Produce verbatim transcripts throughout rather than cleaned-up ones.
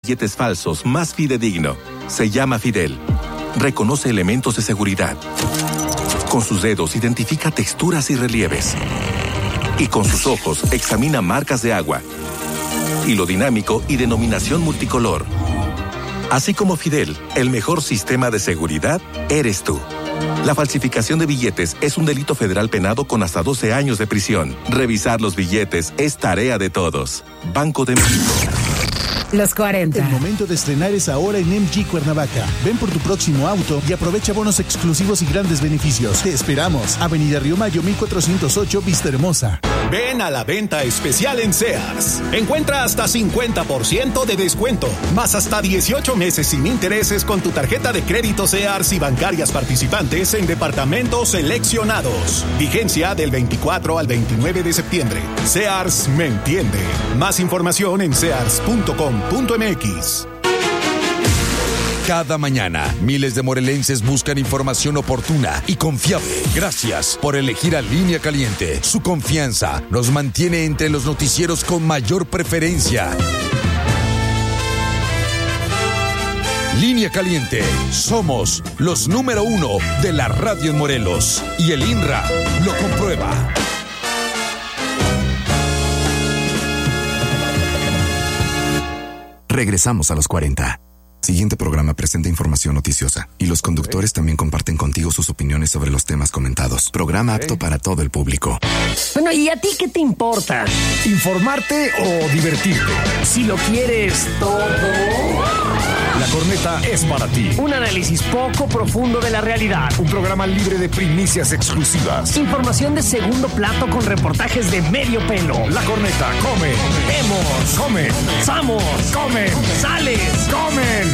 billetes falsos más fidedigno. Se llama Fidel. Reconoce elementos de seguridad. Con sus dedos identifica texturas y relieves. Y con sus ojos examina marcas de agua. Hilo dinámico y denominación multicolor. Así como Fidel, el mejor sistema de seguridad eres tú. La falsificación de billetes es un delito federal penado con hasta doce años de prisión. Revisar los billetes es tarea de todos. Banco de México. Los cuarenta. El momento de estrenar es ahora en M G Cuernavaca. Ven por tu próximo auto y aprovecha bonos exclusivos y grandes beneficios. Te esperamos. Avenida Río Mayo, mil cuatrocientos ocho, Vista Hermosa. Ven a la venta especial en Sears. Encuentra hasta cincuenta por ciento de descuento, más hasta dieciocho meses sin intereses con tu tarjeta de crédito Sears y bancarias participantes en departamentos seleccionados. Vigencia del veinticuatro al veintinueve de septiembre. Sears me entiende. Más información en sears punto com punto m x. Cada mañana, miles de morelenses buscan información oportuna y confiable. Gracias por elegir a Línea Caliente. Su confianza nos mantiene entre los noticieros con mayor preferencia. Línea Caliente. Somos los número uno de la radio en Morelos. Y el I N R A lo comprueba. Regresamos a los cuarenta. Siguiente programa presenta información noticiosa y los conductores también comparten contigo sus opiniones sobre los temas comentados. Programa apto para todo el público. Bueno, ¿y a ti qué te importa? ¿Informarte o divertirte? Si lo quieres todo... La Corneta es para ti. Un análisis poco profundo de la realidad. Un programa libre de primicias exclusivas. Información de segundo plato con reportajes de medio pelo. La Corneta come. Vemos. Come. Samos. Comen. Sales. Comen.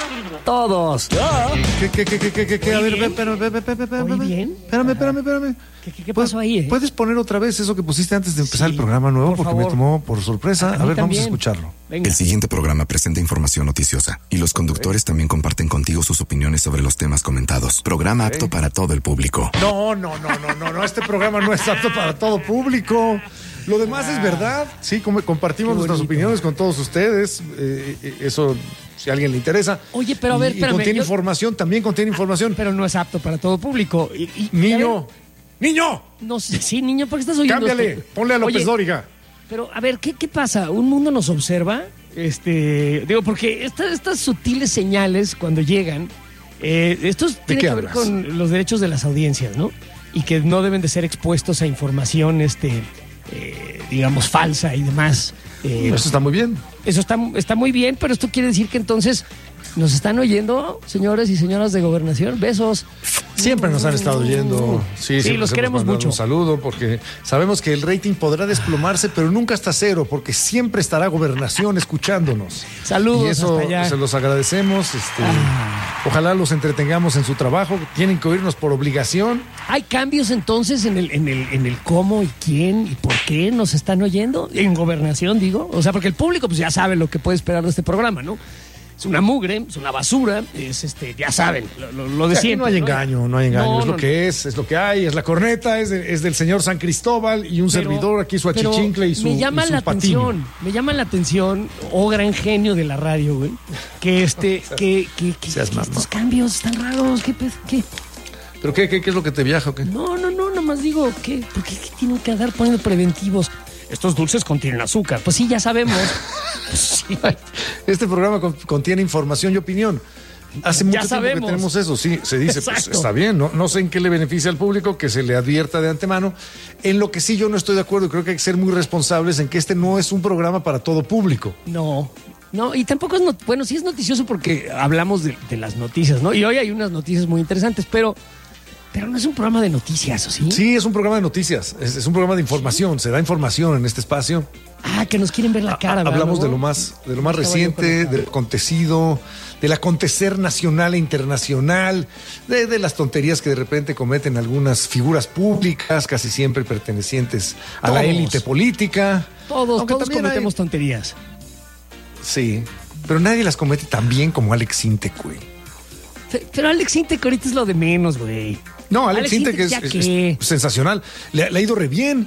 Todos. ¿Qué, qué, qué, qué, qué, qué? A ver, espérame, espérame, espérame. ¿Muy bien? Espérame, espérame, espérame. ¿Qué, qué, qué pasó ahí, eh? ¿Puedes poner otra vez eso que pusiste antes de empezar Sí, el programa nuevo? por Porque favor. me tomó por sorpresa. A- a A, mí ver, vamos también. a escucharlo. Venga. El siguiente programa presenta información noticiosa y los conductores también comparten contigo sus opiniones sobre los temas comentados. Programa apto para todo el público. No, no, no, no, no, no. Este programa no es apto para todo público. Lo demás es verdad. Sí, como compartimos nuestras opiniones con todos ustedes. Eh, eh, eso, si a alguien le interesa. Oye, pero a ver, Y- y espérame, contiene yo- información, también contiene información. Pero no es apto para todo público. Y- y- Niño, a niño, ver, no sé, sí, niño, ¿por qué estás oyendo cámbiale, esto? ponle a López Oye, Dóriga. Pero, a ver, ¿qué, qué pasa? ¿Un mundo nos observa? Este, digo, porque esta- estas sutiles señales cuando llegan, eh, esto tiene qué que ver hablas? con los derechos de las audiencias, ¿no? Y que no deben de ser expuestos a información, este, eh, digamos, falsa y demás. Eh, Eso está muy bien. Eso está, está muy bien, pero esto quiere decir que entonces nos están oyendo, señores y señoras de Gobernación. Besos. Siempre nos han estado oyendo. Sí, Sí, siempre los les queremos hemos mandado mucho. Un saludo porque sabemos que el rating podrá desplomarse, pero nunca hasta cero, porque siempre estará Gobernación escuchándonos. Saludos Y eso hasta allá. se los agradecemos. Este, Ah. Ojalá los entretengamos en su trabajo. Tienen que oírnos por obligación. ¿Hay cambios entonces en el, en el, en el cómo y quién y por qué nos están oyendo? En Gobernación, digo. O sea, porque el público pues ya sabe lo que puede esperar de este programa, ¿no? Es una mugre, es una basura, es este, ya saben, lo, lo, lo de Aquí siempre. no hay engaño, no hay engaño. No, es lo no, que es, es lo que hay, es la corneta, es, de- es del señor San Cristóbal y un Pero- servidor aquí, su pero achichincle y su, me llama y su la patiño. atención, me llama la atención, oh gran genio de la radio, güey, que este, que, que, que, seas que mamá. estos cambios están raros, ¿qué, pe- qué? ¿Pero qué, qué, qué es lo que te viaja o qué? No, no, no, nomás digo, ¿qué? ¿Por qué, qué tienen que andar poniendo preventivos? Estos dulces contienen azúcar. Pues sí, ya sabemos. Pues sí. Este programa con- contiene información y opinión. Hace Ya mucho tiempo sabemos. que tenemos eso, sí, se dice, pues Exacto. está bien, no, no sé en qué le beneficia al público que se le advierta de antemano. En lo que sí yo no estoy de acuerdo y creo que hay que ser muy responsables en que este no es un programa para todo público. No, no, y tampoco es, not- bueno, sí es noticioso porque hablamos de, de las noticias, ¿no? Y hoy hay unas noticias muy interesantes, pero, pero no es un programa de noticias, ¿o sí? Sí, es un programa de noticias, es, es un programa de información, se da información en este espacio. Ah, que nos quieren ver la cara, ¿verdad, Hablamos luego? de lo más, de lo más Estaba yo reciente, conectado. del acontecido, del acontecer nacional e internacional, de, de las tonterías que de repente cometen algunas figuras públicas, casi siempre pertenecientes a la Todos. élite política. Todos, Aunque todos también cometemos hay- tonterías. Sí, pero nadie las comete tan bien como Alex Sintek, güey. Fe- Pero Alex Intec ahorita es lo de menos, güey. No, Alex, Alex Sintek Sintek, es, ¿ya es- qué? es sensacional. Le, le ha ido re bien.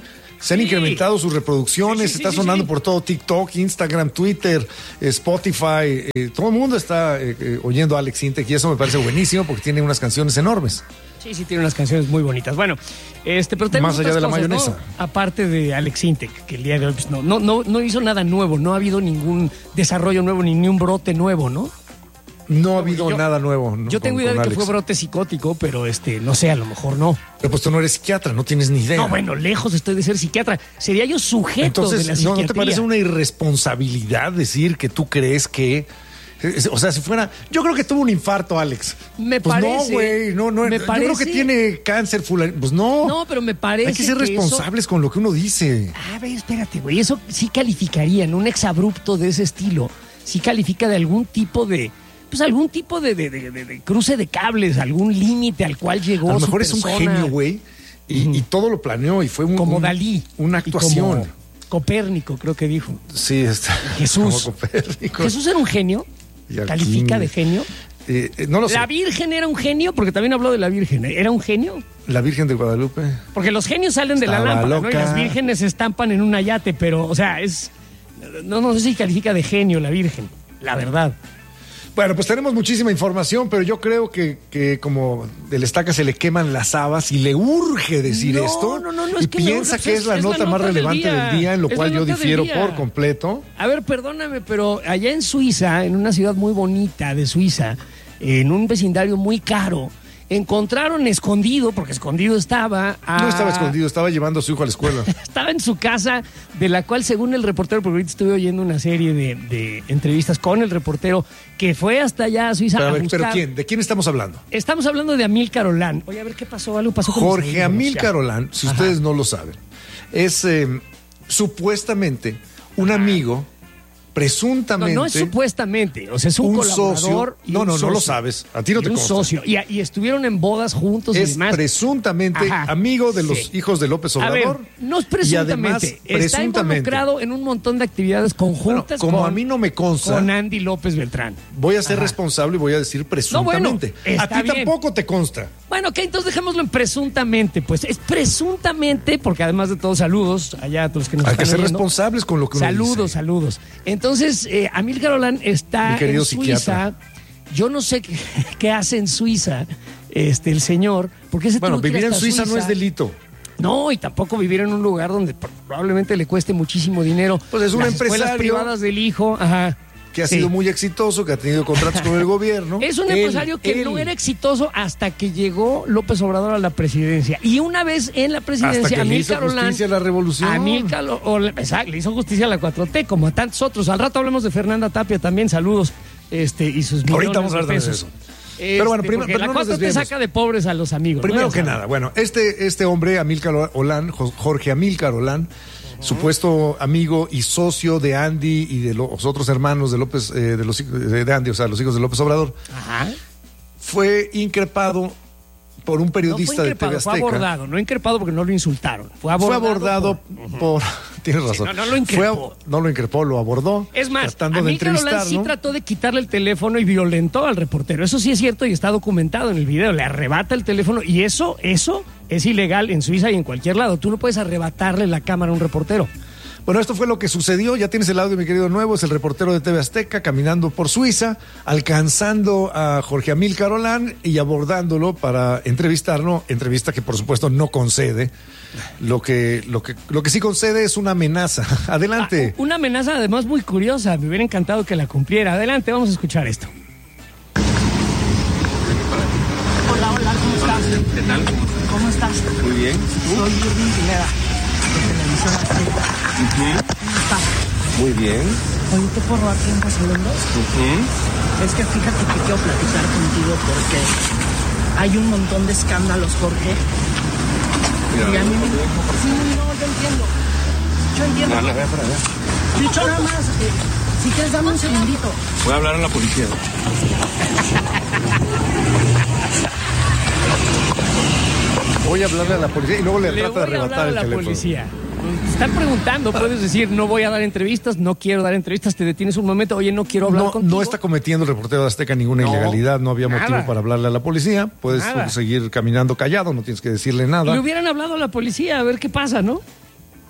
Se han Sí. incrementado sus reproducciones, Sí, sí, está sí, sonando sí. por todo TikTok, Instagram, Twitter, eh, Spotify. eh, todo el mundo está eh, eh, oyendo a Alex Intec y eso me parece buenísimo porque tiene unas canciones enormes. Sí, sí, tiene unas canciones muy bonitas. Bueno, este, pero tenemos Más allá otras de la cosas, mayonesa. ¿no? Aparte de Alex Intec, que el día de hoy pues, no, no, no, no hizo nada nuevo, no ha habido ningún desarrollo nuevo, ni, ni un brote nuevo, ¿no? No ha habido yo- nada nuevo. ¿no? Yo tengo con- idea con de que Alex. fue brote psicótico, pero este, no sé, a lo mejor no. Pero pues tú no eres psiquiatra, no tienes ni idea. No, bueno, lejos estoy de ser psiquiatra. Sería yo sujeto de la Entonces, ¿no, psiquiatría. ¿no te parece una irresponsabilidad decir que tú crees que... es- O sea, si fuera... Yo creo que tuvo un infarto, Alex. Me pues parece- no, güey, no, no. me Yo creo que parece- tiene cáncer fulano. Pues no. No, pero me parece Hay que ser que responsables con lo que uno dice. A ver, espérate, güey. Eso sí calificaría, en un exabrupto de ese estilo, sí califica de algún tipo de. Pues algún tipo de, de- de- de- de cruce de cables, algún límite al cual llegó. A lo su mejor es un persona. genio, güey. Y, y todo lo planeó y fue un, Como un- Dalí. una y actuación. como Copérnico, creo que dijo. Sí, está. Jesús. Como Copérnico. ¿Jesús era un genio? Y aquí- ¿Califica de genio? Eh, eh, no lo sé. ¿La Virgen era un genio? Porque también habló de la Virgen. ¿Era un genio? La Virgen de Guadalupe. Porque los genios salen de la Estaba lámpara, ¿no? Y loca. las vírgenes se estampan en un ayate, pero, o sea, es. No, no sé si califica de genio la Virgen, la verdad. Bueno, pues tenemos muchísima información, pero yo creo que, que como del Estaca se le queman las habas y le urge decir No, esto no, no, no, es y que me piensa urge, que pues, es la es la nota más nota del relevante día. del día, en lo Es cual la yo nota del difiero día. por completo. A ver, perdóname, pero allá en Suiza, en una ciudad muy bonita de Suiza, en un vecindario muy caro, encontraron escondido, porque escondido estaba. a- No estaba escondido, estaba llevando a su hijo a la escuela. Estaba en su casa, de la cual, según el reportero, porque ahorita estuve oyendo una serie de, de entrevistas con el reportero, que fue hasta allá a Suiza Pero, a a ver, buscar. ¿pero quién? ¿De quién estamos hablando? Estamos hablando de Amílcar Olán. Oye, a ver qué pasó. Algo pasó con mis Jorge oídos, Amílcar ya. Olán, si Ajá. ustedes no lo saben, es eh, supuestamente un amigo, No, presuntamente. no es supuestamente, o sea, es un, un colaborador. socio. y No, un no, no socio. lo sabes. A ti no Y te un consta. socio. Y, y estuvieron en bodas juntos y Es demás. presuntamente Ajá. amigo de los Sí. hijos de López A ver, Obrador. no es y además, presuntamente. Está presuntamente. involucrado en un montón de actividades conjuntas Bueno, como con, a mí no me consta, con Andy López Beltrán. voy a ser Ajá. responsable y voy a decir No, presuntamente. bueno, a está ti bien. tampoco te consta. Bueno, ok, entonces dejémoslo en presuntamente. Pues es presuntamente, porque además de todo, saludos allá a todos los que nos Hay que están ser oyendo. responsables con lo que uno Saludos, dice. saludos. Entonces, eh, Amílcar Olán está Mi querido en Suiza. psiquiatra. Yo no sé qué, qué hace en Suiza este, el señor. Porque se Bueno, tuvo que ir vivir en hasta Suiza no es delito. No, y tampoco vivir en un lugar donde probablemente le cueste muchísimo dinero. Pues es un Las escuelas empresario privadas del hijo. Ajá. Que ha Sí. sido muy exitoso, que ha tenido contratos con el gobierno. Es un Él, empresario que él. no era exitoso hasta que llegó López Obrador a la presidencia. Y una vez en la presidencia, Hasta que le hizo Amílcar Olán. justicia a la revolución. Amílcar Lo- Olán- exacto, le hizo justicia a la cuatro T, como a tantos otros. Al rato hablamos de Fernanda Tapia también, saludos. Este, y sus millones Ahorita vamos a de hablar de pesos. eso. Este, Pero bueno, prim- porque pero la no nos cuatro T desviemos. saca de pobres a los amigos. ¿no? Primero Ya que saben. nada, bueno, este, este hombre, Amílcar Olán, Jo- Jorge Amílcar Olán, supuesto amigo y socio de Andy y de los otros hermanos de López, eh, de los hij- de de Andy, o sea, los hijos de López Obrador, Ajá. fue increpado por un No periodista fue de T V increpado, fue Azteca. abordado. No increpado porque no lo insultaron. Fue abordado. Fue abordado por- por. Tienes razón. no, no lo Fue increpó. ab- no lo increpó, lo abordó. Es más, tratando de Amílcar Olán entrevistar, sí ¿no? trató de quitarle el teléfono y violentó al reportero. Eso sí es cierto y está documentado en el video. Le arrebata el teléfono y eso, eso es ilegal en Suiza y en cualquier lado. Tú no puedes arrebatarle la cámara a un reportero. Bueno, esto fue lo que sucedió. Ya tienes el audio, mi querido Nuevo. Es el reportero de T V Azteca caminando por Suiza, alcanzando a Jorge Amílcar Olán y abordándolo para entrevistarlo. Entrevista que, por supuesto, no concede. Lo que, lo que, lo que sí concede es una amenaza. Adelante. Ah, una amenaza además muy curiosa. Me hubiera encantado que la cumpliera. Adelante, vamos a escuchar esto. Hola, hola, ¿cómo estás? ¿Qué tal? ¿Cómo estás? Muy bien. Soy Irving Pineda, de Televisión Azteca. ¿Cómo estás? Muy bien. Oye, ¿te puedo robar treinta segundos? Es que fíjate que quiero platicar contigo porque hay un montón de escándalos, Jorge. Y a mí me... Sí, no, yo entiendo. Yo entiendo. No, no, ve para allá. Dicho nada más, eh, si quieres dame un segundito. Voy a hablar a la policía. Voy a hablarle a la policía y luego le, Le trata voy de a arrebatar hablar a el la teléfono. policía. Te están preguntando, puedes decir, no voy a dar entrevistas, no quiero dar entrevistas, te detienes un momento, oye, no quiero hablar No, contigo. no está cometiendo el reportero de Azteca ninguna No, ilegalidad, no había nada. motivo para hablarle a la policía. Puedes Nada. seguir caminando callado, no tienes que decirle nada. Le hubieran hablado a la policía a ver qué pasa, ¿no?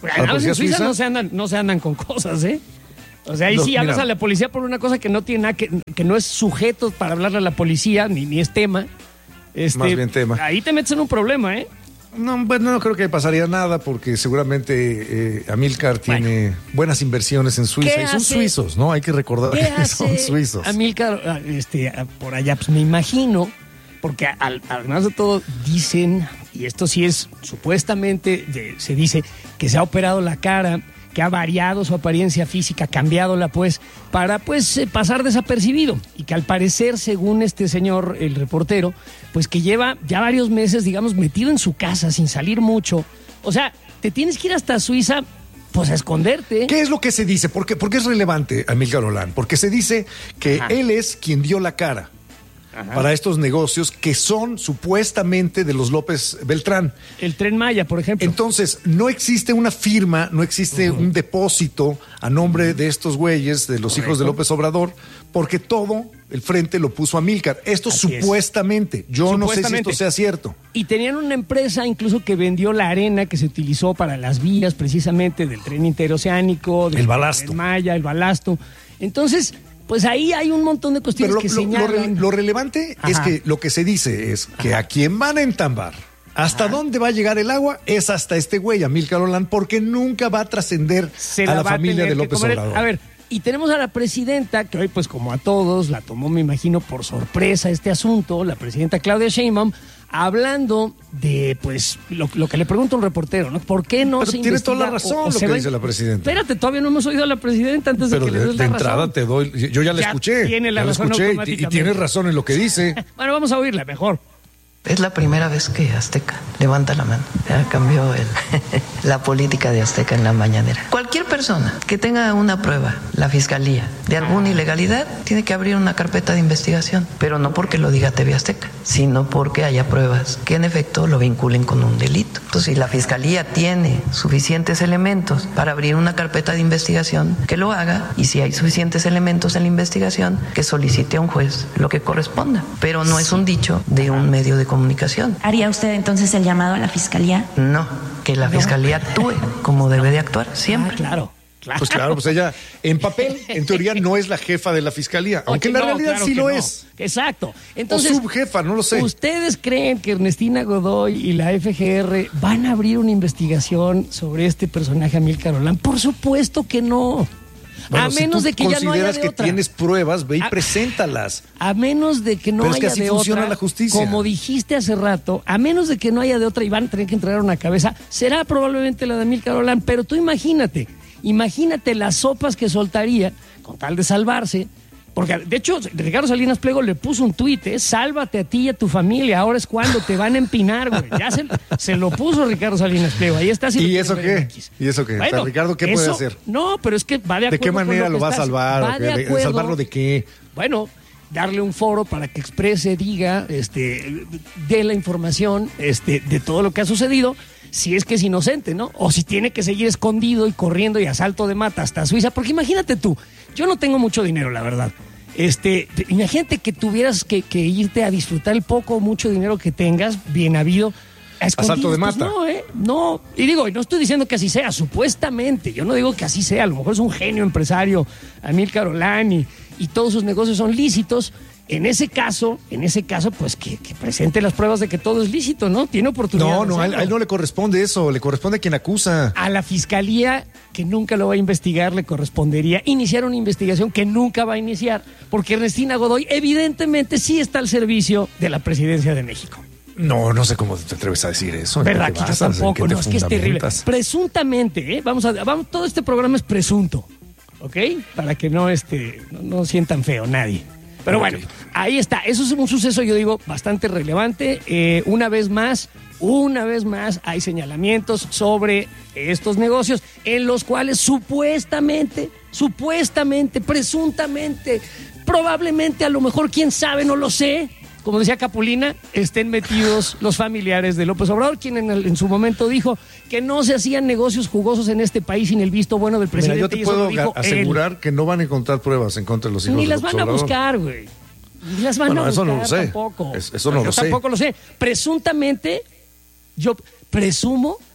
Además, en Suiza, Suiza no se andan, no se andan con cosas, ¿eh? O sea, ahí no, sí hablas mira, a la policía por una cosa que no tiene nada, que, que no es sujeto para hablarle a la policía, ni, ni es tema. Este, Más bien tema. Ahí te metes en un problema, ¿eh? No, bueno, no creo que pasaría nada porque seguramente eh, Amílcar tiene bueno. buenas inversiones en Suiza. Y son hace, suizos, ¿no? Hay que recordar que son suizos. Amílcar, este, por allá, pues me imagino, porque al, además de todo dicen, y esto sí es supuestamente, de, se dice que se ha operado la cara, que ha variado su apariencia física, cambiándola pues, para pues eh, pasar desapercibido. Y que al parecer, según este señor, el reportero, pues que lleva ya varios meses, digamos, metido en su casa, sin salir mucho. O sea, te tienes que ir hasta Suiza, pues a esconderte. ¿Qué es lo que se dice? ¿Por qué, por qué es relevante, Amílcar Holland? Porque se dice que Ajá. él es quien dio la cara. Ajá. Para estos negocios que son supuestamente de los López Beltrán. El Tren Maya, por ejemplo. Entonces, no existe una firma, no existe uh-huh. un depósito a nombre de estos güeyes, de los Correcto. hijos de López Obrador, porque todo el frente lo puso Amílcar. Esto Así supuestamente. Es. Yo supuestamente. no sé si esto sea cierto. Y tenían una empresa incluso que vendió la arena que se utilizó para las vías precisamente del tren interoceánico, del el balasto. Tren Maya, el balasto. Entonces... Pues ahí hay un montón de cuestiones Pero lo, que lo, señalan. Lo, lo relevante Ajá. es que lo que se dice es que Ajá. a quien van a entambar, hasta Ajá. dónde va a llegar el agua, es hasta este güey, Amílcar Holland, porque nunca va a trascender a la, la familia de López Obrador. A ver, y tenemos a la presidenta, que hoy pues como a todos, la tomó, me imagino, por sorpresa este asunto, la presidenta Claudia Sheinbaum, hablando de, pues, lo, lo que le pregunta un reportero, ¿no? ¿Por qué no Pero se tiene investiga? toda la razón o, o lo que va... dice la presidenta. Espérate, todavía no hemos oído a la presidenta antes Pero de que de, le des de la entrada razón. te doy, yo ya la ya escuché. Tiene la ya razón la escuché automáticamente. y, y tiene razón en lo que dice. Bueno, vamos a oírla mejor. Es la primera vez que Azteca levanta la mano. Ya cambió el, la política de Azteca en la mañanera. Cualquier persona que tenga una prueba, la fiscalía, de alguna ilegalidad, tiene que abrir una carpeta de investigación. Pero no porque lo diga T V Azteca, sino porque haya pruebas que en efecto lo vinculen con un delito. Entonces, si la fiscalía tiene suficientes elementos para abrir una carpeta de investigación, que lo haga. Y si hay suficientes elementos en la investigación, que solicite a un juez lo que corresponda. Pero no es un dicho de un medio de comunicación. ¿Haría usted entonces el llamado a la fiscalía? No, que la no. fiscalía actúe como debe de actuar siempre. Ah, claro. Claro. Pues claro, pues ella en papel, en teoría, no es la jefa de la fiscalía, aunque en la no, realidad claro sí lo no. es. Exacto. Entonces, o subjefa, no lo sé. ¿Ustedes creen que Ernestina Godoy y la F G R van a abrir una investigación sobre este personaje Amílcar Holland? Por supuesto que no. Bueno, a menos si de que ya no haya de que otra. Tienes pruebas, ve y a, preséntalas. A menos de que no Pero haya es que así de funciona otra, la justicia. Como dijiste hace rato, a menos de que no haya de otra y van a tener que entregar una cabeza, será probablemente la de Amílcar Holland, pero tú imagínate, imagínate las sopas que soltaría con tal de salvarse. Porque, de hecho, Ricardo Salinas Pliego le puso un tuit, ¿eh? Sálvate a ti y a tu familia, ahora es cuando te van a empinar, güey. Ya se, se lo puso Ricardo Salinas Pliego, ahí está. Si ¿Y, eso qué? ¿Y eso qué? Bueno, o sea, Ricardo, ¿qué eso, puede hacer? No, pero es que va de acuerdo. ¿De qué manera lo, lo va a salvar? Va de acuerdo, ¿Salvarlo de qué? Bueno, darle un foro para que exprese, diga, este, dé la información este, de todo lo que ha sucedido, si es que es inocente, ¿no? O si tiene que seguir escondido y corriendo y a salto de mata hasta Suiza, porque imagínate tú, yo no tengo mucho dinero, la verdad. Este, imagínate que tuvieras que, que irte a disfrutar el poco o mucho dinero que tengas, bien habido, a salto de mata. Pues no, ¿eh? No. Y digo, no estoy diciendo que así sea, supuestamente. Yo no digo que así sea. A lo mejor es un genio empresario, Amílcar Holland, y, y todos sus negocios son lícitos. En ese caso, en ese caso, pues que, que presente las pruebas de que todo es lícito, ¿no? Tiene oportunidad. No, no, a él, a él no le corresponde eso, le corresponde a quien acusa. A la fiscalía, que nunca lo va a investigar, le correspondería iniciar una investigación que nunca va a iniciar, porque Ernestina Godoy evidentemente sí está al servicio de la presidencia de México. No, no sé cómo te atreves a decir eso. Verdad, que yo tampoco, no, es que es terrible. Presuntamente, ¿eh? Vamos a, vamos, todo este programa es presunto, ¿ok? Para que no, este, no, no sientan feo nadie. Pero okay. Bueno, ahí está. Eso es un suceso, yo digo, bastante relevante. Eh, una vez más, una vez más, hay señalamientos sobre estos negocios en los cuales supuestamente, supuestamente, presuntamente, probablemente, a lo mejor, quién sabe, no lo sé, como decía Capulina, estén metidos los familiares de López Obrador, quien en, el, en su momento dijo que no se hacían negocios jugosos en este país sin el visto bueno del presidente. Mira, yo te y puedo eso lo dijo asegurar él. Que no van a encontrar pruebas en contra de los hijos Ni de López las van Obrador. a buscar, güey. Ni las van bueno, a buscar eso no lo sé. tampoco. Es, eso no yo lo sé. tampoco lo sé. Presuntamente, yo presumo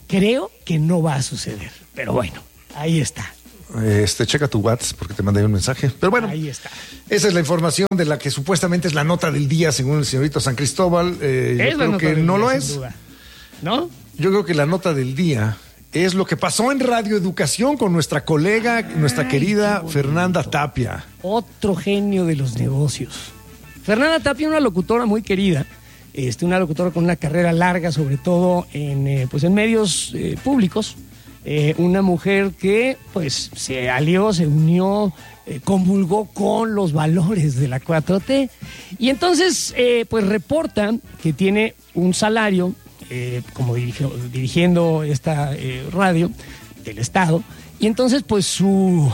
creo que no va a suceder. Pero bueno, ahí está. Este, checa tu WhatsApp porque te mandé un mensaje. Pero bueno, ahí está. Esa es la información de la que supuestamente es la nota del día, según el señorito San Cristóbal. Eh, yo es creo que no día, lo es. Duda. ¿No? Yo creo que la nota del día es lo que pasó en Radio Educación con nuestra colega, nuestra Ay, querida Fernanda Tapia. Otro genio de los negocios. Fernanda Tapia, una locutora muy querida, este, una locutora con una carrera larga, sobre todo en, eh, pues en medios eh, públicos. Eh, una mujer que pues se alió, se unió, eh, convulgó con los valores de la cuatro T. Y entonces, eh, pues reporta que tiene un salario, eh, como dirigió, dirigiendo esta eh, radio del Estado. Y entonces, pues su...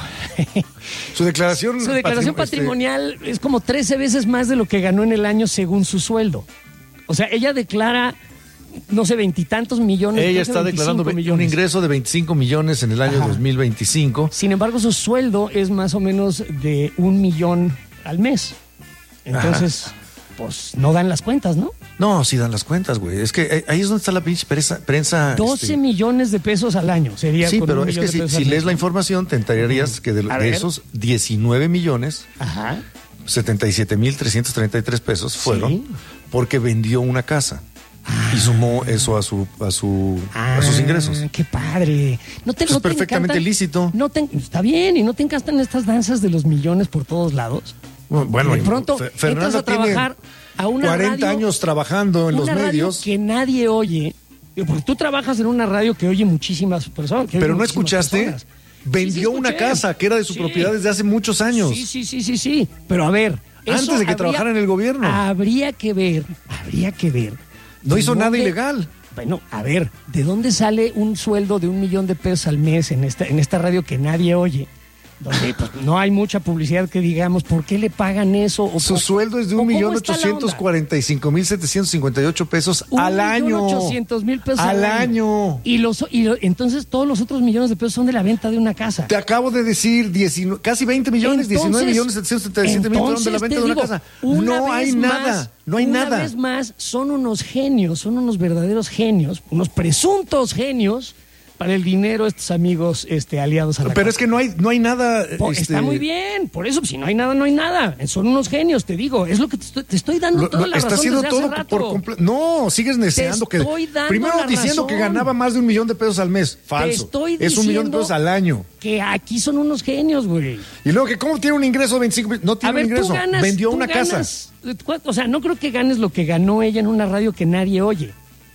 su declaración... su declaración patrimonial este... es como trece veces más de lo que ganó en el año según su sueldo. O sea, ella declara... no sé, veintitantos millones. Ella está declarando millones. Un ingreso de veinticinco millones en el año Ajá. dos mil veinticinco. Sin embargo, su sueldo es más o menos de un millón al mes. Entonces, Ajá. pues no dan las cuentas, ¿no? No, sí dan las cuentas, güey. Es que ahí es donde está la pinche prensa. prensa doce este... millones de pesos al año sería. Sí, con pero un es que si, si lees la información, te enterarías que de, de esos diecinueve millones, Ajá. setenta y siete mil trescientos treinta y tres pesos fueron ¿Sí? porque vendió una casa. Y sumó eso a su a su ah, a sus ingresos. ¡Qué padre! No te, Eso no es perfectamente te lícito. No te, está bien, y no te encantan estas danzas de los millones por todos lados. Bueno, de pronto F- Fernanda entras a trabajar a una cuarenta radio, años trabajando en los medios que nadie oye. Porque tú trabajas en una radio que oye muchísimas personas. Que Pero oye no escuchaste. Personas. Vendió sí, sí, una casa que era de su sí. propiedad desde hace muchos años. Sí, sí, sí, sí, sí. Pero a ver, antes de que habría, trabajara en el gobierno. Habría que ver, habría que ver. No hizo dónde, nada ilegal. Bueno, a ver, ¿de dónde sale un sueldo de un millón de pesos al mes en esta, en esta radio que nadie oye? Donde pues, no hay mucha publicidad que digamos, ¿por qué le pagan eso? O Su por, sueldo es de un millón ochocientos cuarenta y cinco mil setecientos cincuenta y ocho pesos un al año. ochocientos mil pesos al, al año. año. Y, los, y lo, entonces todos los otros millones de pesos son de la venta de una casa. Te acabo de decir diecinueve, casi veinte millones, entonces, diecinueve millones setecientos setenta y siete mil fueron de la venta de una digo, casa. No hay más, nada, no hay una nada. Una vez más, son unos genios, son unos verdaderos genios, unos presuntos genios para el dinero estos amigos este, aliados a la Pero casa. Es que no hay, no hay nada... Por, este... Está muy bien, por eso, si no hay nada, no hay nada. Son unos genios, te digo, es lo que te estoy, te estoy dando lo, toda lo, la está razón haciendo desde todo hace rato. Por comple- No, sigues neceando que... Primero diciendo razón. que ganaba más de un millón de pesos al mes, falso. Te estoy es un millón de pesos al año. Que aquí son unos genios, güey. Y luego que cómo tiene un ingreso de veinticinco mil, no tiene a ver, un ingreso, ganas, vendió una ganas, casa. O sea, no creo que ganes lo que ganó ella en una radio que nadie oye.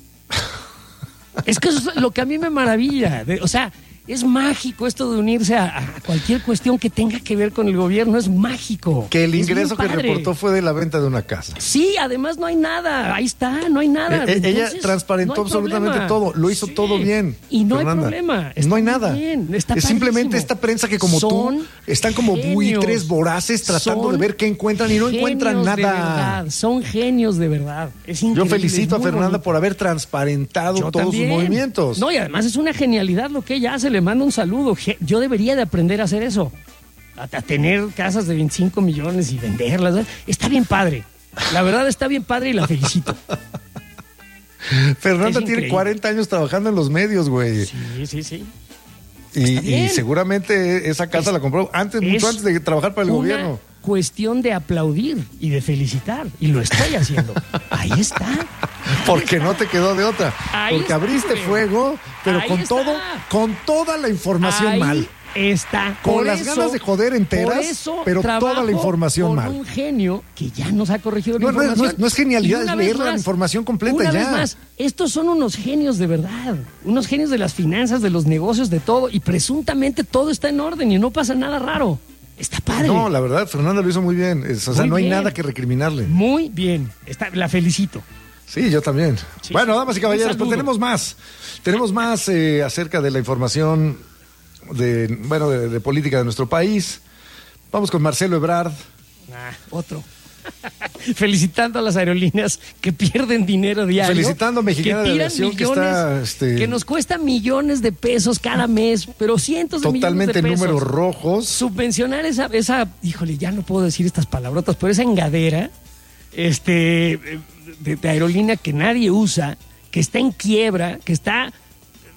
Es que eso es lo que a mí me maravilla. De, o sea, es mágico esto de unirse a, a cualquier cuestión que tenga que ver con el gobierno. Es mágico. Que el ingreso que reportó fue de la venta de una casa. Sí, además no hay nada. Ahí está, no hay nada. Eh, Entonces, ella transparentó no absolutamente problema. todo. Lo hizo sí. todo bien. Y no Fernanda. hay problema. Está no hay nada. Bien. Está es simplemente esta prensa que como son tú están como genios. buitres voraces tratando son de ver qué encuentran y no encuentran nada. De verdad. Son genios de verdad. Es increíble. Yo felicito a Fernanda bonito. por haber transparentado Yo todos también. sus movimientos. No, y además es una genialidad lo que ella hace. Le mando un saludo. Yo debería de aprender a hacer eso. A, a tener casas de veinticinco millones y venderlas. ¿no? Está bien padre. La verdad está bien padre y la felicito. Fernanda tiene cuarenta años trabajando en los medios, güey. Sí, sí, sí. Y, y seguramente esa casa es, la compró antes, mucho antes de trabajar para el una gobierno. Cuestión de aplaudir y de felicitar. Y lo estoy haciendo. Ahí está. Porque no te quedó de otra. Ahí Porque está, abriste güey. fuego, pero Ahí con está. todo, con toda la información Ahí mal. Está. Con por las eso, ganas de joder enteras, por eso pero toda la información con mal. Un genio que ya nos ha corregido la no, información. No es, no es genialidad, es leer más, la información completa una ya. Vez más, estos son unos genios de verdad. Unos genios de las finanzas, de los negocios, de todo. Y presuntamente todo está en orden y no pasa nada raro. Está padre. No, la verdad, Fernanda lo hizo muy bien. Es, o sea, muy no hay bien. nada que recriminarle. Muy bien. Está, la felicito. Sí, yo también. Sí, bueno, sí. damas y caballeros, pues tenemos más. Tenemos más eh, acerca de la información de, bueno, de, de política de nuestro país. Vamos con Marcelo Ebrard. Ah, otro. Felicitando a las aerolíneas que pierden dinero diario. Felicitando a Mexicana de Aviación que está... Este, que nos cuesta millones de pesos cada mes, pero cientos de millones de pesos. Totalmente números rojos. Subvencionar esa, esa, híjole, ya no puedo decir estas palabrotas, pero esa engadera este, de, de aerolínea que nadie usa, que está en quiebra, que está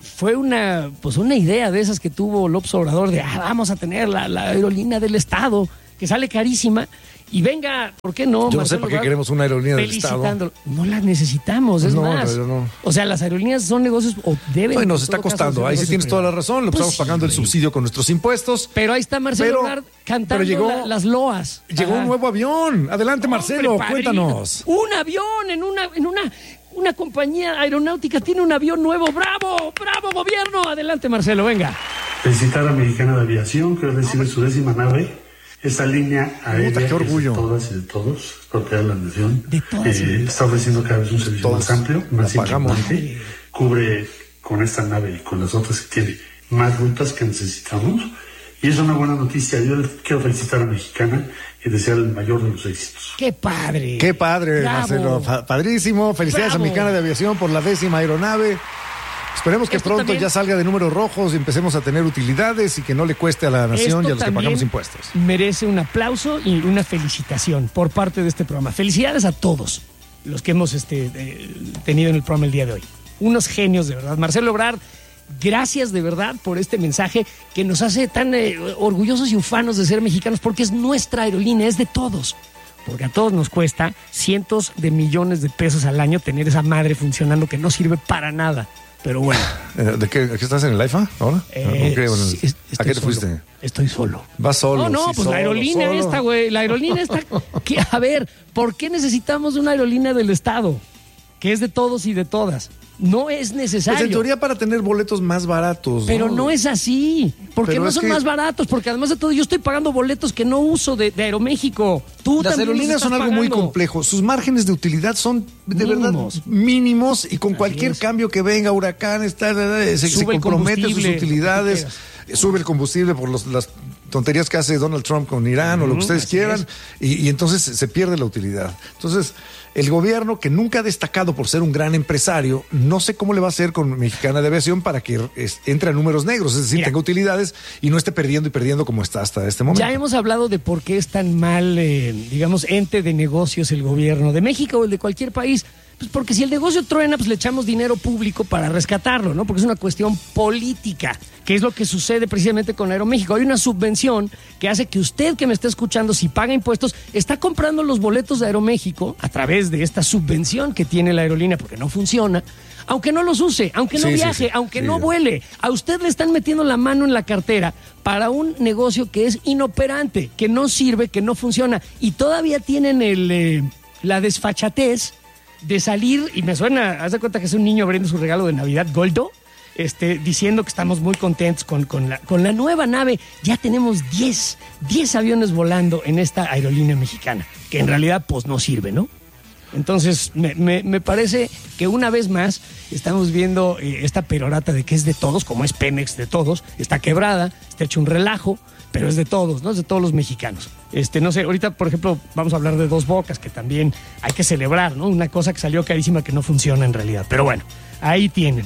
fue una, pues una idea de esas que tuvo López Obrador de, ah, vamos a tener la, la aerolínea del Estado, que sale carísima. Y venga, ¿por qué no? Yo no sé por qué queremos una aerolínea del Estado. No la necesitamos, es no, más. No, no. O sea, las aerolíneas son negocios o deben... No, y nos está costando, ahí sí tienes toda la razón, lo pues estamos pagando sí, el subsidio con nuestros impuestos. Pero ahí está Marcelo Ebrard cantando llegó, la, las loas. Llegó Ajá. un nuevo avión. Adelante, Marcelo, Hombre, cuéntanos. Un avión en una... En una Una compañía aeronáutica tiene un avión nuevo. ¡Bravo! ¡Bravo, gobierno! Adelante, Marcelo, venga. Felicitar a Mexicana de Aviación, que recibe su décima nave. Esta línea aérea Puta, qué orgullo. de todas y de todos, propiedad de la nación, de todas eh, de está ofreciendo cada vez un servicio todos. más amplio, más importante. Cubre con esta nave y con las otras que tiene más rutas que necesitamos. Y es una buena noticia. Yo quiero felicitar a Mexicana y desear el mayor de los éxitos. ¡Qué padre! ¡Qué padre, Bravo. Marcelo! Padrísimo. Felicidades Bravo. a Mexicana de Aviación por la décima aeronave. Esperemos que Esto pronto también, ya salga de números rojos y empecemos a tener utilidades y que no le cueste a la nación y a los que pagamos impuestos. Merece un aplauso y una felicitación por parte de este programa. Felicidades a todos los que hemos este, eh, tenido en el programa el día de hoy. Unos genios, de verdad. Marcelo Ebrard, gracias de verdad por este mensaje que nos hace tan eh, orgullosos y ufanos de ser mexicanos, porque es nuestra aerolínea, es de todos. Porque a todos nos cuesta cientos de millones de pesos al año tener esa madre funcionando que no sirve para nada. Pero bueno. ¿De qué, ¿de qué estás en el IFA ahora? Eh, okay, bueno, es, ¿A qué te solo, fuiste? Estoy solo. ¿Vas solo? No, no, sí, pues solo, la aerolínea solo. esta, güey. La aerolínea esta. Que, a ver, ¿por qué necesitamos una aerolínea del Estado? Que es de todos y de todas. No es necesario. Pues en teoría para tener boletos más baratos. Pero no, no es así. Porque Pero no es son que... más baratos. Porque además de todo, yo estoy pagando boletos que no uso de, de Aeroméxico. Tú Las también aerolíneas son algo pagando. muy complejo. Sus márgenes de utilidad son de mínimos. verdad mínimos y con Así cualquier es. cambio que venga, huracán, está, se, se Sube el compromete sus combustible, utilidades. lo que Sube el combustible por los, las tonterías que hace Donald Trump con Irán uh-huh, o lo que ustedes quieran y, y entonces se pierde la utilidad. Entonces, el gobierno, que nunca ha destacado por ser un gran empresario, no sé cómo le va a hacer con Mexicana de Aviación para que es, entre a números negros, es decir, Mira, tenga utilidades y no esté perdiendo y perdiendo como está hasta este momento. Ya hemos hablado de por qué es tan mal, eh, digamos, ente de negocios el gobierno de México o el de cualquier país. Pues porque si el negocio truena, pues le echamos dinero público para rescatarlo, ¿no? Porque es una cuestión política, que es lo que sucede precisamente con Aeroméxico. Hay una subvención que hace que usted que me está escuchando, si paga impuestos, está comprando los boletos de Aeroméxico a través de esta subvención que tiene la aerolínea, porque no funciona, aunque no los use, aunque no sí, viaje, sí, sí, aunque sí. no vuele. A usted le están metiendo la mano en la cartera para un negocio que es inoperante, que no sirve, que no funciona. Y todavía tienen el, eh, la desfachatez de salir, y me suena, haz de cuenta que es un niño abriendo su regalo de Navidad, Goldo, este, diciendo que estamos muy contentos con, con, la, con la nueva nave. Ya tenemos diez aviones volando en esta aerolínea mexicana, que en realidad pues no sirve, ¿no? Entonces, me, me, me parece que una vez más estamos viendo eh, esta perorata de que es de todos, como es Pemex de todos, está quebrada, está hecho un relajo, pero es de todos, ¿no? Es de todos los mexicanos. Este, no sé, ahorita, por ejemplo, vamos a hablar de Dos Bocas, que también hay que celebrar, ¿no? Una cosa que salió carísima que no funciona en realidad. Pero bueno, ahí tienen.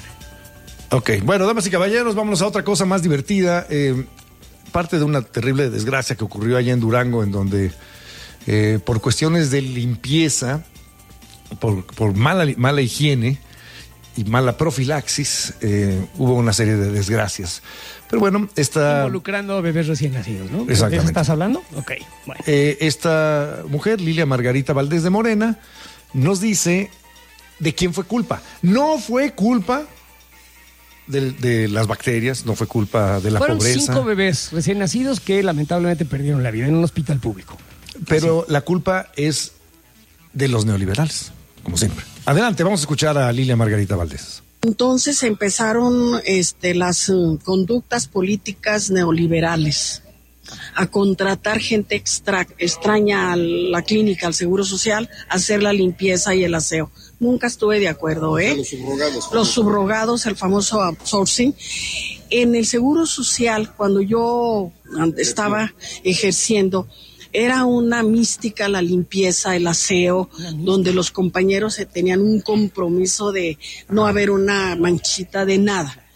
Ok, bueno, damas y caballeros, vámonos a otra cosa más divertida. Eh, parte de una terrible desgracia que ocurrió allá en Durango, en donde eh, por cuestiones de limpieza, por, por mala, mala higiene y mala profilaxis, eh, hubo una serie de desgracias. Pero bueno, esta... Involucrando a bebés recién nacidos, ¿no? Exactamente. ¿De eso estás hablando? Ok, bueno. Eh, esta mujer, Lilia Margarita Valdés de Morena, nos dice de quién fue culpa. No fue culpa de, de las bacterias, no fue culpa de la Fueron pobreza. Fueron cinco bebés recién nacidos que lamentablemente perdieron la vida en un hospital público. Pero sí. La culpa es de los neoliberales, como siempre. Adelante, vamos a escuchar a Lilia Margarita Valdés. Entonces empezaron este, las uh, conductas políticas neoliberales a contratar gente extra, extraña a la clínica, al Seguro Social, a hacer la limpieza y el aseo. Nunca estuve de acuerdo, ¿eh? Los subrogados. Los subrogados, el famoso outsourcing. En el Seguro Social, cuando yo estaba ejerciendo, era una mística la limpieza, el aseo, donde los compañeros tenían un compromiso de no haber una manchita de nada.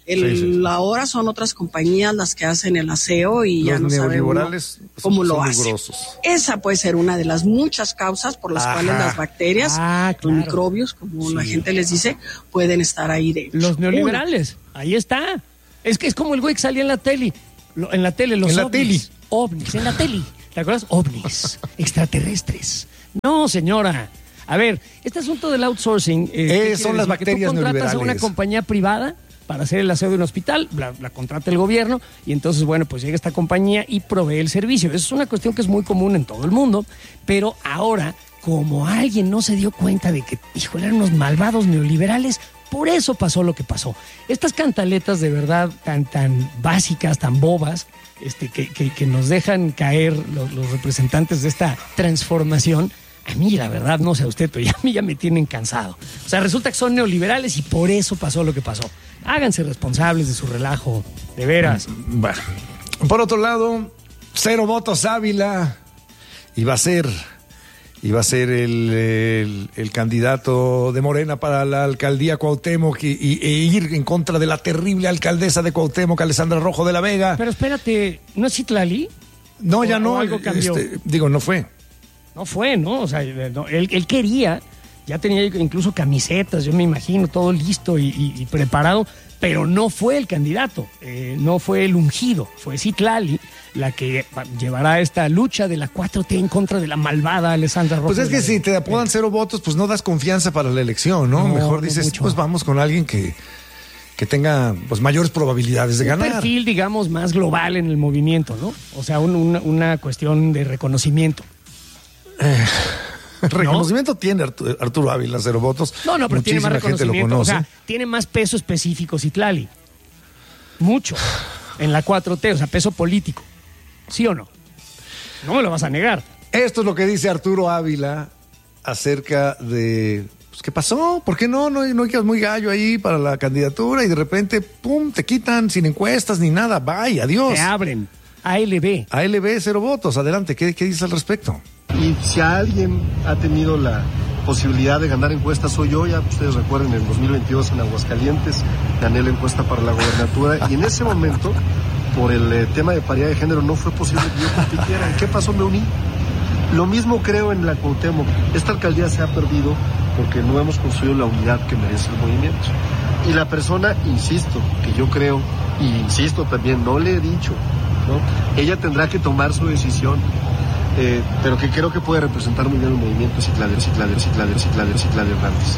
El, sí, sí. Ahora son otras compañías las que hacen el aseo y Los ya no sabe uno cómo lo hacen. Mugrosos. Esa puede ser una de las muchas causas por las Ajá. cuales las bacterias, Ah, los claro. microbios, como Sí. la gente les dice, pueden estar ahí dentro. Los neoliberales, ahí está. Es que es como el güey que salía en la tele. Lo- en la tele, los En la ovnis. tele. ovnis, en la tele. ¿Te acuerdas? Ovnis, extraterrestres. No, señora. A ver, este asunto del outsourcing... Eh, ¿qué Eh, quiere son las decir? Que bacterias tú contratas a neoliberales. una compañía privada para hacer el aseo de un hospital, la, la contrata el gobierno y entonces, bueno, pues llega esta compañía y provee el servicio. Eso es una cuestión que es muy común en todo el mundo, pero ahora, como alguien no se dio cuenta de que, híjole, eran unos malvados neoliberales, por eso pasó lo que pasó. Estas cantaletas de verdad tan, tan básicas, tan bobas, este, que, que, que nos dejan caer los, los representantes de esta transformación, a mí la verdad, no sé a usted, pero ya, a mí ya me tienen cansado. O sea, resulta que son neoliberales y por eso pasó lo que pasó. Háganse responsables de su relajo, de veras. Bueno, por otro lado, cero votos Ávila iba a ser, iba a ser el, el, el candidato de Morena para la alcaldía Cuauhtémoc y, y- e ir en contra de la terrible alcaldesa de Cuauhtémoc, Alessandra Rojo de la Vega. Pero espérate, ¿no es Citlali? No, ya ¿O- no. o algo cambió? este, digo, no fue. No fue, ¿no? O sea, no, él, él quería, ya tenía incluso camisetas, yo me imagino, todo listo y, y- y preparado, pero no fue el candidato, eh, no fue el ungido, fue Citlali la que va- llevará esta lucha de la cuatro T en contra de la malvada Alessandra Rojo. Pues es de que la si Vega. te apodan cero votos, pues no das confianza para la elección, ¿no? No, Mejor no dices, mucho. pues vamos con alguien que, que tenga pues mayores probabilidades de Un ganar. perfil, digamos, más global en el movimiento, ¿no? O sea, un- una, una cuestión de reconocimiento. Reconocimiento tiene Artu- Arturo Ávila, cero votos. No, no, pero tiene más Muchísima gente lo reconocimiento. O conoce. sea, tiene más peso específico Citlali. Mucho. En la cuatro T, o sea, peso político. ¿Sí o no? No me lo vas a negar. Esto es lo que dice Arturo Ávila acerca de... Pues, ¿qué pasó? ¿Por qué no? No, no quedas muy gallo ahí para la candidatura y de repente, pum, te quitan sin encuestas ni nada. Bye, adiós. Te abren. A L B. A L B, cero votos. Adelante, ¿qué, qué dices al respecto? Y si alguien ha tenido la posibilidad de ganar encuestas soy yo, ya ustedes recuerden, en dos mil veintidós en Aguascalientes gané la encuesta para la gobernatura y en ese momento, por el eh, tema de paridad de género, no fue posible que yo compitiera. ¿Y qué pasó? Me uní. Lo mismo creo en la Cuauhtémoc. Esta alcaldía se ha perdido porque no hemos construido la unidad que merece el movimiento. Y la persona, insisto, que yo creo, y insisto también, no le he dicho, ¿no? Ella tendrá que tomar su decisión. Eh, pero que creo que puede representar muy bien el movimiento Ciclader, Ciclader, Ciclader, Ciclader, Ciclader Hernández.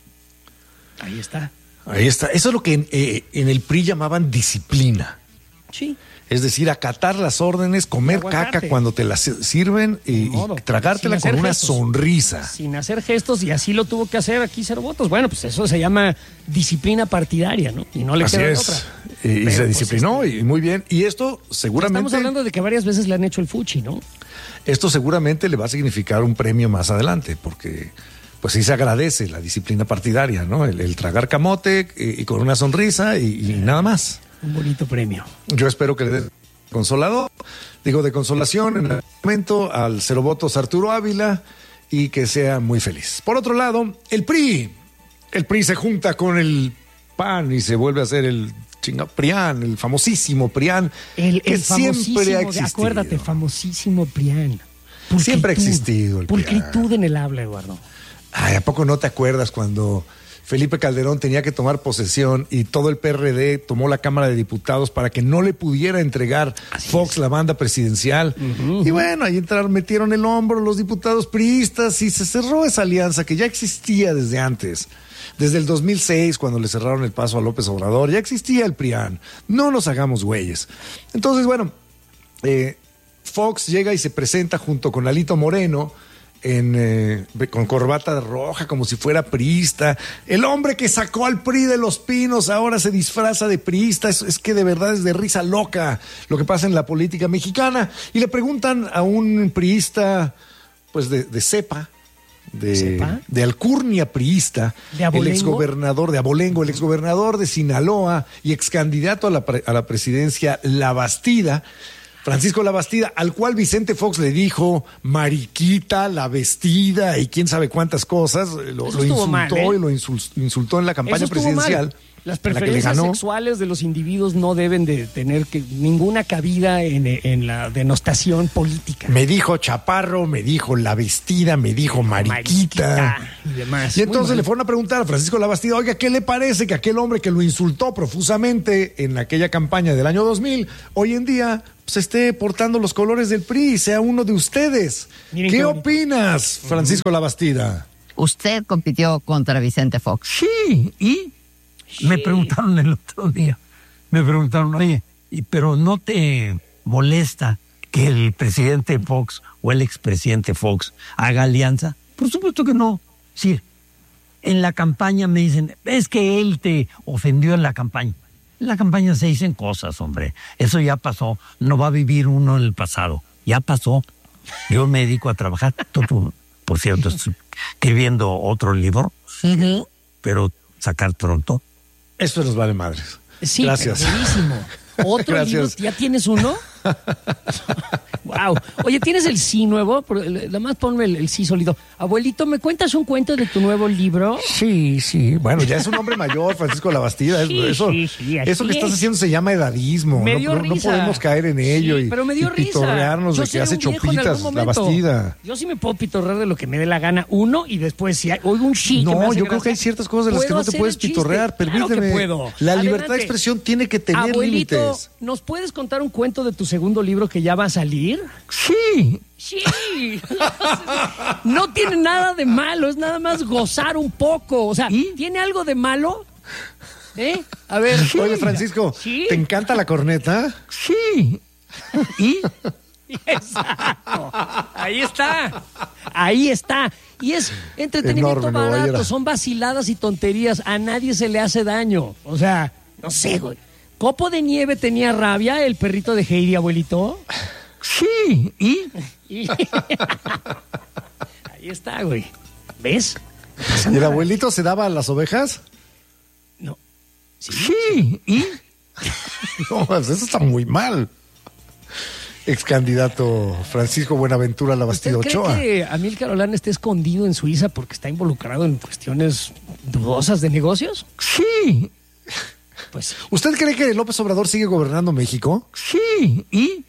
Ahí está. Ahí está. Eso es lo que en, eh, en el P R I llamaban disciplina. Sí. Es decir, acatar las órdenes, comer aguantarte. caca cuando te las sirven y, y modo. tragártela Sin hacer con una gestos. sonrisa. Sin hacer gestos, y así lo tuvo que hacer aquí cero votos. Bueno, pues eso se llama disciplina partidaria, ¿no? Y no le Así queda de es. otra. Y, y Pero, se pues, disciplinó y muy bien. Y esto seguramente... Estamos hablando de que varias veces le han hecho el fuchi, ¿no? Esto seguramente le va a significar un premio más adelante, porque pues sí se agradece la disciplina partidaria, ¿no? El, el tragar camote y, y con una sonrisa y, y nada más. Un bonito premio. Yo espero que le dé consolado, digo de consolación en el momento al cero votos Arturo Ávila y que sea muy feliz. Por otro lado, el P R I, el P R I se junta con el P A N y se vuelve a hacer el chinga PRIAN, el famosísimo PRIAN, El, que el famosísimo, siempre ha de- existido. acuérdate, famosísimo PRIAN. Siempre ha Pulcritud. existido el PRIAN. Pulcritud en el habla, Eduardo. Ay, ¿a poco no te acuerdas cuando Felipe Calderón tenía que tomar posesión y todo el P R D tomó la Cámara de Diputados para que no le pudiera entregar Así Fox es. la banda presidencial? Ujú, Y bueno, ahí entraron, metieron el hombro los diputados priistas y se cerró esa alianza que ya existía desde antes. Desde el dos mil seis, cuando le cerraron el paso a López Obrador, ya existía el PRIAN. No nos hagamos güeyes. Entonces, bueno, eh, Fox llega y se presenta junto con Alito Moreno, en, eh, con corbata roja, como si fuera priista. El hombre que sacó al P R I de los pinos ahora se disfraza de priista. Es, es que de verdad es de risa loca lo que pasa en la política mexicana. Y le preguntan a un priista, pues de, de cepa, de, ¿Cepa? de alcurnia priista, ¿De el abolengo? exgobernador de Abolengo, el exgobernador de Sinaloa y excandidato a la, pre- a la presidencia, La Bastida, Francisco La Bastida, al cual Vicente Fox le dijo mariquita, la vestida y quién sabe cuántas cosas, lo, Eso lo estuvo insultó mal, ¿eh? y lo insul- insultó en la campaña Eso estuvo presidencial. mal. Las en la que le preferencias ganó. sexuales de los individuos no deben de tener que, ninguna cabida en, en la denostación política. Me dijo chaparro, me dijo la vestida, me dijo mariquita. Mariquita y demás. Y entonces Muy le mal. fueron a preguntar a Francisco Labastida, oiga, ¿qué le parece que aquel hombre que lo insultó profusamente en aquella campaña del año dos mil, hoy en día se esté portando los colores del P R I y sea uno de ustedes? Miren ¿Qué qué bonito. opinas, Francisco Labastida? Usted compitió contra Vicente Fox. Sí, y me preguntaron el otro día, me preguntaron, oye, ¿y pero no te molesta que el presidente Fox o el expresidente Fox haga alianza? Por supuesto que no. Sí, en la campaña me dicen, es que él te ofendió en la campaña. En la campaña se dicen cosas, hombre. Eso ya pasó. No va a vivir uno en el pasado. Ya pasó. Yo me dedico a trabajar. Tú, por cierto, estoy escribiendo otro libro, pero sacar pronto. Esto nos vale madres. Sí, Gracias. buenísimo. ¿Otro Gracias. libro? ¿Ya tienes uno? Wow. Oye, ¿tienes el sí nuevo? Por- Nada más ponme el, el sí sólido. Abuelito, ¿me cuentas un cuento de tu nuevo libro? Sí, sí. Bueno, ya es un hombre mayor, Francisco Labastida. Es- Sí, eso, sí, sí, así eso que estás es. haciendo se llama edadismo. Me No- dio no, no risa. podemos caer en ello Sí, y, pero me dio y risa. pitorrearnos Yo de que seré hace un viejo en chopitas algún la momento. Bastida. Yo sí me puedo pitorrear de lo que me dé la gana, uno, y después si hay- oigo un sí que me No, hace yo creo que hay gracia, ciertas cosas de las que puedo no te hacer puedes el chiste. pitorrear. Claro que Permíteme. puedo. La libertad de Adelante. expresión tiene que tener Abuelito, límites. ¿nos puedes contar un cuento de tu segundo libro que ya va a salir? Sí. Sí. No tiene nada de malo, es nada más gozar un poco. O sea, ¿tiene algo de malo? ¿Eh? A ver. Oye, Francisco, ¿Sí? ¿te encanta la corneta? Sí. ¿Y? Exacto. Ahí está. Ahí está. Y es entretenimiento Enorme, Nueva barato, Era. son vaciladas y tonterías. A nadie se le hace daño. O sea, no sé, güey. ¿Copo de Nieve tenía rabia, el perrito de Heidi, abuelito? Sí. ¿Y? Y- Ahí está, güey. ¿Ves? ¿Y el abuelito se daba a las ovejas? Sí. ¿Y? No, pues eso está muy mal. Ex candidato Francisco Buenaventura Labastida ¿Usted cree Ochoa. que Amílcar Olán esté escondido en Suiza porque está involucrado en cuestiones dudosas de negocios? Sí. Pues ¿Usted cree que López Obrador sigue gobernando México? Sí. ¿Y?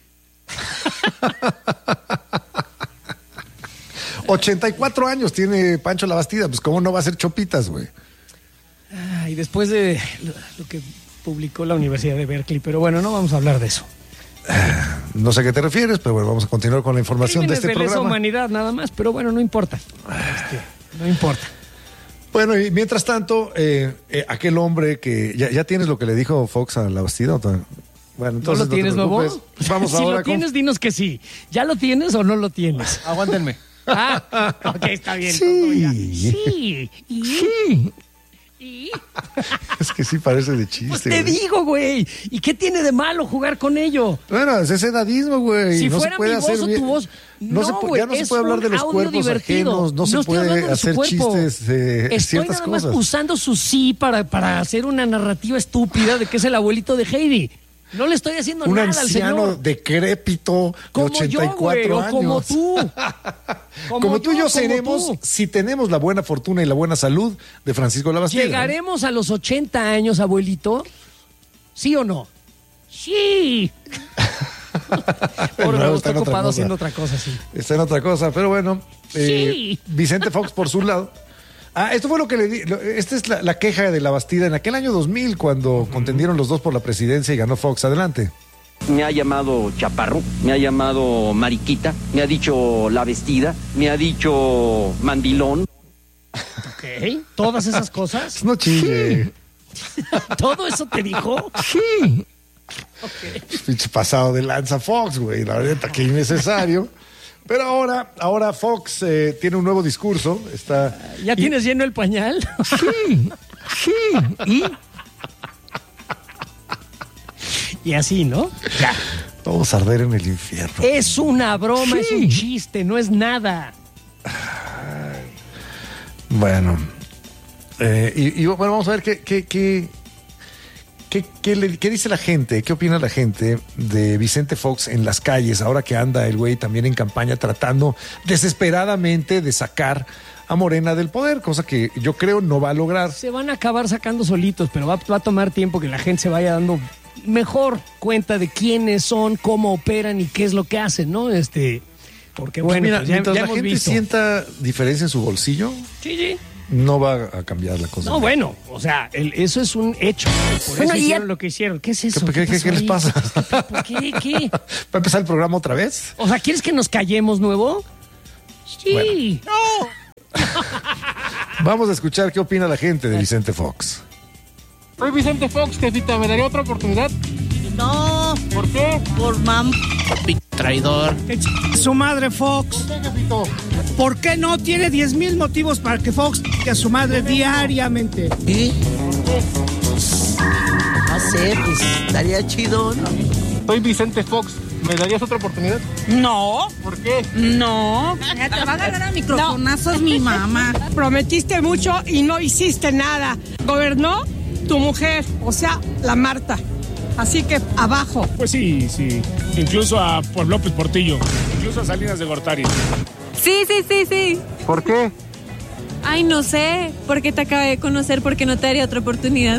ochenta y cuatro años tiene Pancho Labastida, pues cómo no va a ser chopitas, güey. Ah, y después de lo, lo que publicó la Universidad de Berkeley, pero bueno, no vamos a hablar de eso. No sé a qué te refieres, pero bueno, vamos a continuar con la información Crímenes de este de lesa programa. humanidad nada más, pero bueno, no importa. Este, no importa. Bueno, y mientras tanto, eh, eh, aquel hombre que ya, ya tienes lo que le dijo Fox a Labastida. ¿O todavía? Bueno, entonces ¿No lo tienes, te Lobo? preocupes. Vamos si ahora lo con- tienes, dinos que sí. ¿Ya lo tienes o no lo tienes? Aguántenme. Ah, ok, está bien. Sí. Sí. ¿Y? Sí. ¿Y? Es que sí parece de chiste. Pues te güey. digo, güey. ¿Y qué tiene de malo jugar con ello? Bueno, es ese edadismo, güey. Si no fuera se puede mi voz hacer o bien- tu voz, No, no, se, pu- güey, ya no se es puede hablar un de los audio cuerpos divertido. ajenos, no, No se estoy hablando puede de su hacer cuerpo. chistes de Estoy ciertas nada más cosas. usando su sí para, para hacer una narrativa estúpida de que es el abuelito de Heidi. No le estoy haciendo Un nada al anciano señor. decrépito de Como ochenta y yo, güey, cuatro o años. como tú. Como, tú y yo como seremos tú. si tenemos la buena fortuna y la buena salud de Francisco Labastida. ¿Llegaremos a los ochenta años, abuelito? ¿Sí o no? Sí. Por No, nuevo, está estoy en otra ocupado cosa. haciendo otra cosa, sí. Está en otra cosa, pero bueno. eh, Sí. Vicente Fox por su lado. Ah, esto fue lo que le di. lo- Esta es la, la queja de Labastida en aquel año dos mil, cuando contendieron los dos por la presidencia y ganó Fox. Adelante. Me ha llamado chaparro, me ha llamado mariquita, me ha dicho la vestida, me ha dicho mandilón. Ok. ¿Todas esas cosas? No chille. ¿Todo eso te dijo? Sí. Pinche pasado de lanza Fox, güey. La verdad que innecesario. Pero ahora, ahora Fox eh, tiene un nuevo discurso. Está. ¿Ya y- tienes lleno el pañal? Sí. Sí. ¿Y? Y así, ¿no? Ya. Vamos a arder en el infierno. Es una broma, Sí. es un chiste, no es nada. Bueno. Eh, y, y bueno, vamos a ver qué, qué, qué, qué, qué le- qué dice la gente, qué opina la gente de Vicente Fox en las calles, ahora que anda el güey también en campaña tratando desesperadamente de sacar a Morena del poder, cosa que yo creo no va a lograr. Se van a acabar sacando solitos, pero va, va a tomar tiempo que la gente se vaya dando mejor cuenta de quiénes son, cómo operan y qué es lo que hacen, ¿no? Este, porque bueno, Mira, pues ya, mientras ya la hemos gente visto. sienta diferencia en su bolsillo, Sí, sí. no va a cambiar la cosa. No, bueno, o sea, el- eso es un hecho. Por Bueno, eso y hicieron ya- lo que hicieron. ¿Qué es eso? ¿Qué, qué- qué- pasó qué les ahí? pasa? ¿Por qué? ¿Qué? ¿Va a empezar el programa otra vez? O sea, ¿quieres que nos callemos nuevo? Sí. Vamos a escuchar qué opina la gente de Vicente Fox. Soy Vicente Fox, jefita, ¿me daría otra oportunidad? No. ¿Por qué? Por mam. Traidor. Su madre Fox. ¿Por qué, jefito? ¿Por qué no tiene diez mil motivos para que Fox que a su madre diariamente? ¿Y? No sé, pues estaría chido, ¿no? Soy Vicente Fox, ¿me darías otra oportunidad? No. ¿Por qué? No. Ya te va a agarrar a microfonazos mi mamá. Prometiste mucho y no hiciste nada. Gobernó tu mujer, o sea, la Marta. Así que abajo. Pues sí, sí. Incluso a por López Portillo. Incluso a Salinas de Gortari. Sí, sí, sí, sí. ¿Por qué? Ay, no sé. ¿Por qué te acabé de conocer? ¿Por qué no te daría otra oportunidad?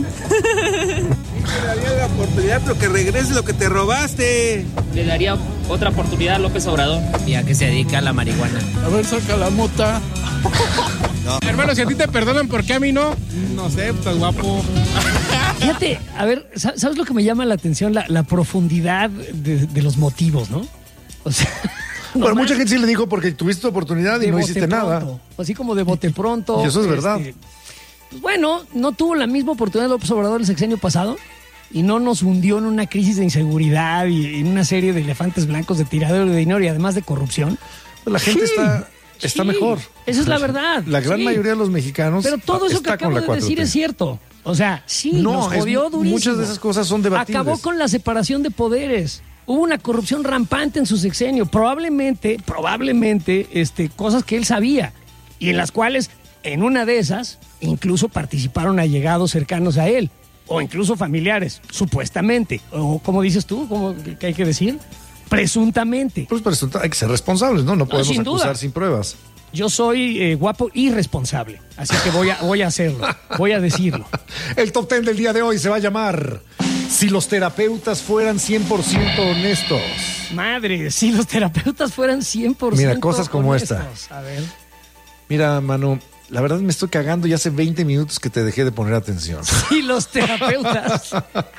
Le daría la oportunidad, pero que regrese lo que te robaste. Le daría otra oportunidad a López Obrador. Ya que se dedica a la marihuana. A ver, saca la mota. No. Hermano, si a ti te perdonan, ¿por qué a mí no? No sé, estás guapo. Fíjate, a ver, ¿sa- ¿sabes lo que me llama la atención? La, la profundidad de, de los motivos, ¿no? O sea, Bueno, nomás mucha gente sí le dijo porque tuviste tu oportunidad y de no bote hiciste nada. pronto, así como de bote pronto. Y eso es verdad. este, pues bueno, no tuvo la misma oportunidad López Obrador el sexenio pasado y no nos hundió en una crisis de inseguridad y en una serie de elefantes blancos de tiradero de dinero y además de corrupción. Pues la gente Sí, está, está sí, mejor. esa es la verdad. La gran Sí. mayoría de los mexicanos Pero todo eso que está con acabo la de cuatro decir T. es cierto. O sea, sí, No, nos es- jodió durísimo. muchas de esas cosas son debatibles. Acabó con la separación de poderes. Hubo una corrupción rampante en su sexenio. Probablemente, probablemente, este, cosas que él sabía. Y en las cuales, en una de esas, incluso participaron allegados cercanos a él. O incluso familiares, supuestamente. O, como dices tú, ¿cómo que hay que decir? Presuntamente. Pues presunta- hay que ser responsables, ¿no? No podemos sin duda. acusar sin pruebas. Yo soy eh, guapo y responsable. Así que voy a, voy a hacerlo. Voy a decirlo. El top ten del día de hoy se va a llamar Si los terapeutas fueran cien por ciento honestos. Madre, si los terapeutas fueran cien por ciento Mira, cosas como honestos. esta. A ver. Mira, Manu, la verdad me estoy cagando y hace veinte minutos que te dejé de poner atención. Si los terapeutas.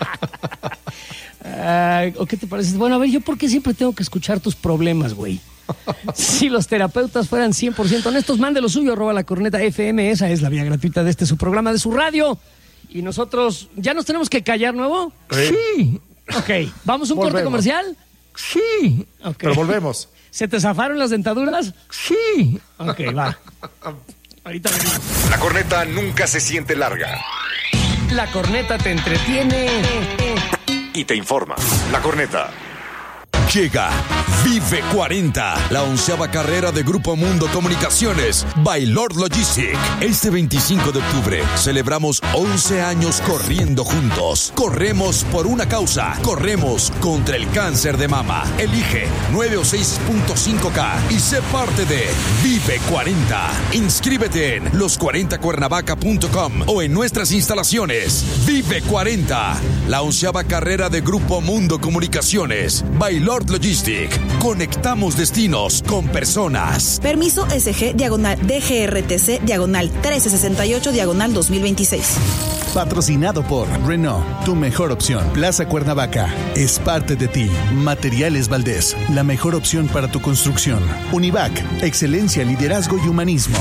Ay, ¿o qué te parece? Bueno, a ver, ¿yo por qué siempre tengo que escuchar tus problemas, güey? Si los terapeutas fueran cien por ciento honestos, mande lo suyo, arroba la corneta F M. Esa es la vía gratuita de este su programa, de su radio. Y nosotros, ¿ya nos tenemos que callar, nuevo? Sí. Ok, ¿vamos a un corte Volvemos. comercial? Sí. Ok. Pero volvemos. ¿Se te zafaron las dentaduras? Sí. Ok, va. Ahorita venimos. La corneta nunca se siente larga. La corneta te entretiene Y te informa. La corneta. Llega Vive cuarenta, la onceava carrera de Grupo Mundo Comunicaciones by Lord Logistic. Este veinticinco de octubre celebramos once años corriendo juntos. Corremos por una causa. Corremos contra el cáncer de mama. Elige nueve o seis punto cinco K y sé parte de Vive cuarenta. Inscríbete en los cuarenta cuernavaca punto com o en nuestras instalaciones. Vive cuarenta, la onceava carrera de Grupo Mundo Comunicaciones by Lord Logistic. Conectamos destinos con personas. Permiso S G diagonal D G R T C diagonal trece sesenta y ocho diagonal dos mil veintiséis. Patrocinado por Renault, tu mejor opción. Plaza Cuernavaca, es parte de ti. Materiales Valdés, la mejor opción para tu construcción. Univac, excelencia, liderazgo y humanismo.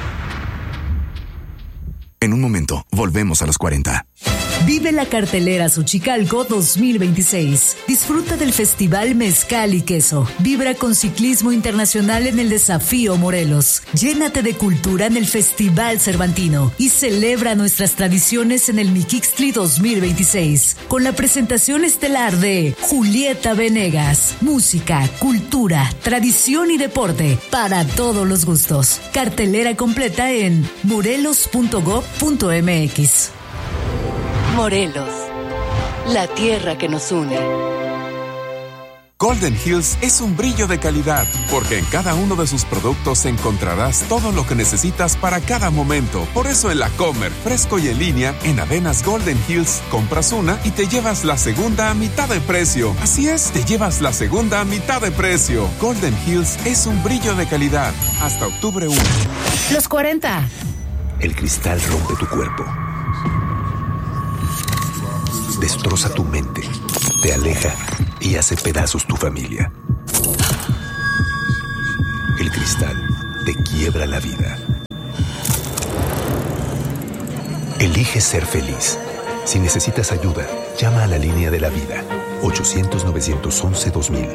En un momento, volvemos a los cuarenta. Vive la cartelera Xochicalco dos mil veintiséis. Disfruta del Festival Mezcal y Queso. Vibra con ciclismo internacional en el Desafío Morelos. Llénate de cultura en el Festival Cervantino y celebra nuestras tradiciones en el Miquixtli dos mil veintiséis con la presentación estelar de Julieta Venegas. Música, cultura, tradición y deporte para todos los gustos. Cartelera completa en morelos punto gob punto m x. Morelos, la tierra que nos une. Golden Hills es un brillo de calidad, porque en cada uno de sus productos encontrarás todo lo que necesitas para cada momento. Por eso en la Comer, fresco y en línea, en avenas Golden Hills, compras una y te llevas la segunda a mitad de precio. Así es, te llevas la segunda a mitad de precio. Golden Hills es un brillo de calidad. Hasta octubre primero. Los cuarenta. El cristal rompe tu cuerpo. Destroza tu mente. Te aleja y hace pedazos tu familia. El cristal te quiebra la vida. Elige ser feliz. Si necesitas ayuda, llama a la línea de la vida. ochocientos, novecientos once, dos mil.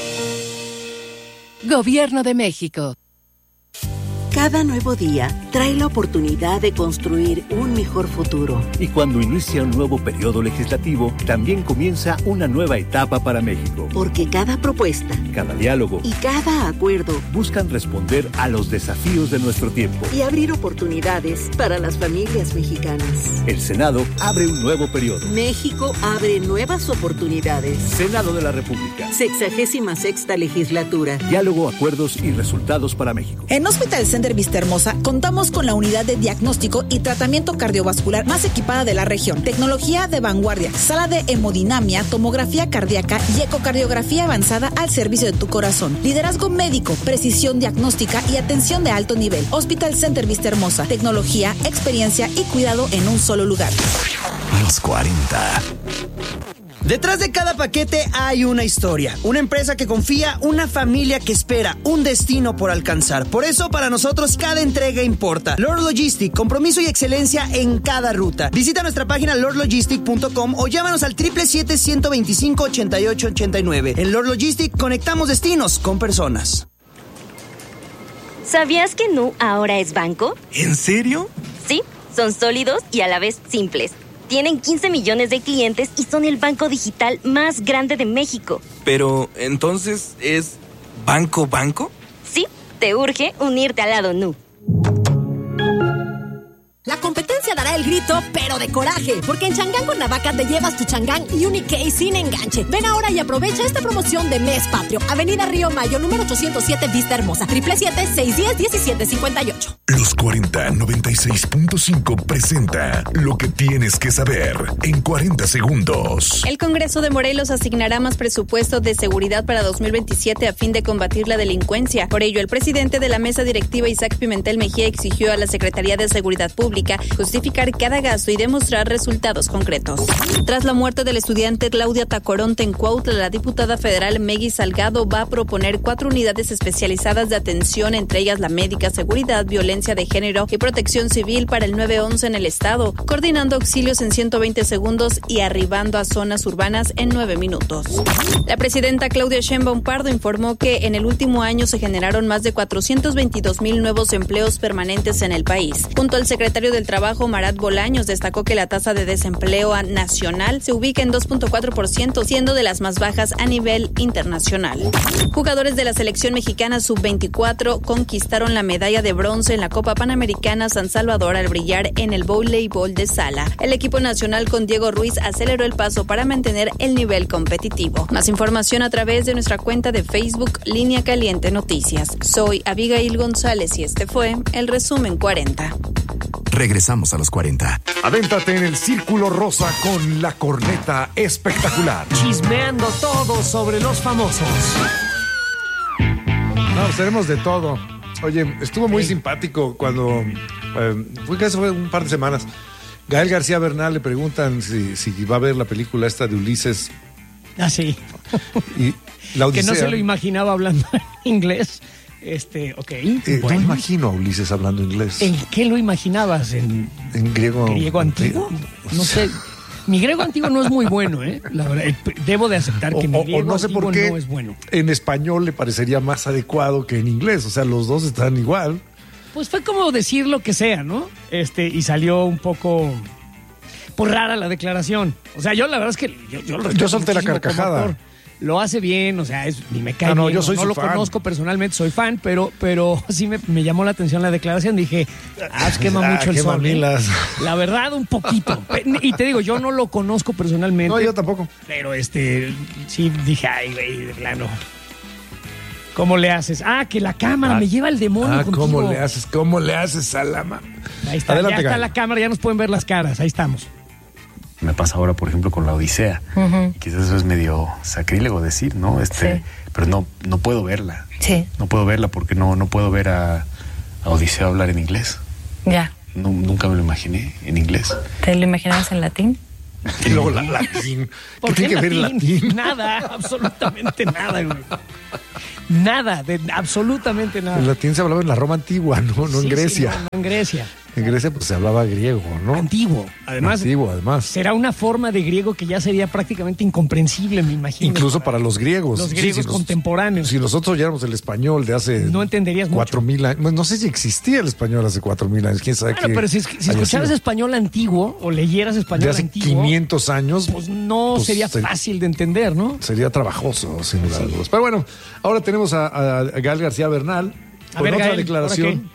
Gobierno de México. Cada nuevo día trae la oportunidad de construir un mejor futuro. Y cuando inicia un nuevo periodo legislativo, también comienza una nueva etapa para México. Porque cada propuesta, cada diálogo y cada acuerdo buscan responder a los desafíos de nuestro tiempo y abrir oportunidades para las familias mexicanas. El Senado abre un nuevo periodo. México abre nuevas oportunidades. Senado de la República. Sexagésima sexta legislatura. Diálogo, acuerdos y resultados para México. En Hospital Center Vista Hermosa contamos con la unidad de diagnóstico y tratamiento cardiovascular más equipada de la región. Tecnología de vanguardia, sala de hemodinamia, tomografía cardíaca y ecocardiografía avanzada al servicio de tu corazón. Liderazgo médico, precisión diagnóstica y atención de alto nivel. Hospital Center Vista Hermosa. Tecnología, experiencia y cuidado en un solo lugar. Los cuarenta. Detrás de cada paquete hay una historia, una empresa que confía, una familia que espera, un destino por alcanzar. Por eso para nosotros cada entrega importa. Lord Logistic, compromiso y excelencia en cada ruta. Visita nuestra página lord logistic punto com o llámanos al siete siete siete, uno dos cinco, ocho ocho ocho nueve. En Lord Logistic conectamos destinos con personas. ¿Sabías que Nu ahora es banco? ¿En serio? Sí, son sólidos y a la vez simples. Tienen quince millones de clientes y son el banco digital más grande de México. Pero, ¿entonces es banco banco? Sí, te urge unirte al lado Nu. La competencia dará el grito, pero de coraje, porque en Changán Cuernavaca te llevas tu Changán Unique sin enganche. Ven ahora y aprovecha esta promoción de Mes Patrio. Avenida Río Mayo, número ochocientos siete, Vista Hermosa. Triple siete, seis diez, diecisiete cincuenta y ocho. Los cuarenta noventa y seis punto cinco presenta lo que tienes que saber en cuarenta segundos. El Congreso de Morelos asignará más presupuesto de seguridad para dos mil veintisiete a fin de combatir la delincuencia. Por ello, el presidente de la mesa directiva, Isaac Pimentel Mejía, exigió a la Secretaría de Seguridad Pública justificar cada gasto y demostrar resultados concretos. Tras la muerte del estudiante Claudia Tacoronte en Cuautla, la diputada federal Meggy Salgado va a proponer cuatro unidades especializadas de atención, entre ellas la médica, seguridad, violencia de género y protección civil para el nueve once en el estado, coordinando auxilios en ciento veinte segundos y arribando a zonas urbanas en nueve minutos. La presidenta Claudia Sheinbaum Pardo informó que en el último año se generaron más de cuatrocientos veintidós mil nuevos empleos permanentes en el país. Junto al secretario del Trabajo, Marat Bolaños, destacó que la tasa de desempleo nacional se ubica en dos punto cuatro por ciento, siendo de las más bajas a nivel internacional. Jugadores de la selección mexicana sub veinticuatro conquistaron la medalla de bronce en la Copa Panamericana San Salvador al brillar en el voleibol de sala. El equipo nacional con Diego Ruiz aceleró el paso para mantener el nivel competitivo. Más información a través de nuestra cuenta de Facebook, Línea Caliente Noticias. Soy Abigail González y este fue el resumen cuarenta. Regresamos a los cuarenta. Adéntrate en el Círculo Rosa con la corneta espectacular. Chismeando todo sobre los famosos. No, pues tenemos de todo. Oye, estuvo muy sí. simpático cuando... Eh, fue que hace un par de semanas. Gael García Bernal le preguntan si, si va a ver la película esta de Ulises. Ah, sí. Y la Odisea. Que no se lo imaginaba hablando inglés. Este, ok. Eh, bueno. No imagino a Ulises hablando inglés. ¿En qué lo imaginabas? ¿En, en griego, griego antiguo? No sé. Mi griego antiguo no es muy bueno, ¿eh? La verdad, debo de aceptar que o, mi griego o no sé antiguo por qué no es bueno. En español le parecería más adecuado que en inglés. O sea, los dos están igual. Pues fue como decir lo que sea, ¿no? Este, y salió un poco... Pues rara la declaración. O sea, yo la verdad es que... Yo, yo, yo solté la carcajada. lo hace bien, o sea, es, ni me cae Ah, no, bien, yo soy no su lo fan. conozco personalmente, soy fan, pero, pero sí me, me llamó la atención la declaración. Dije, ah, es quema Ah, mucho el qué sol. ¿eh? mamilas. La verdad, un poquito. Y te digo, yo no lo conozco personalmente. No, yo tampoco. Pero este, sí dije, ay, güey, de plano. ¿Cómo le haces? Ah, que la cámara Ah, me lleva el demonio Ah, contigo. ¿cómo le haces? ¿Cómo le haces a la ma- Ahí está, Adelante, ya está Gaby. la cámara, ya nos pueden ver las caras, ahí estamos. Me pasa ahora, por ejemplo, con la Odisea. Ujú. Quizás eso es medio sacrílego decir, ¿no? Este, Sí. pero no, no puedo verla. Sí, No puedo verla porque no, no puedo ver a, a Odisea hablar en inglés. ya. No, nunca me lo imaginé en inglés. ¿Te lo imaginabas en latín? Y luego la latín. ¿Qué ¿Por tiene que ver latín? Nada, absolutamente nada, güey. Nada, de absolutamente nada. El latín se hablaba en la Roma antigua, no, no en Sí, Grecia. sí, no, no en Grecia. En Grecia pues se hablaba griego, ¿no? Antiguo. Además, Antiguo, además. será una forma de griego que ya sería prácticamente incomprensible, me imagino. Incluso para los griegos. Los Sí, griegos si nos- contemporáneos. Si nosotros oyéramos el español de hace No entenderías mucho. cuatro mil años. Bueno, no sé si existía el español hace cuatro mil años. ¿Quién sabe Claro, qué pero si, si haya escucharas sido? español antiguo o leyeras español de hace antiguo, quinientos años, pues no pues, sería ser- fácil de entender, ¿no? sería trabajoso, sin lugar a dudas. Pero bueno, ahora tenemos a, a- a Gael García Bernal A con ver, otra Gael, declaración.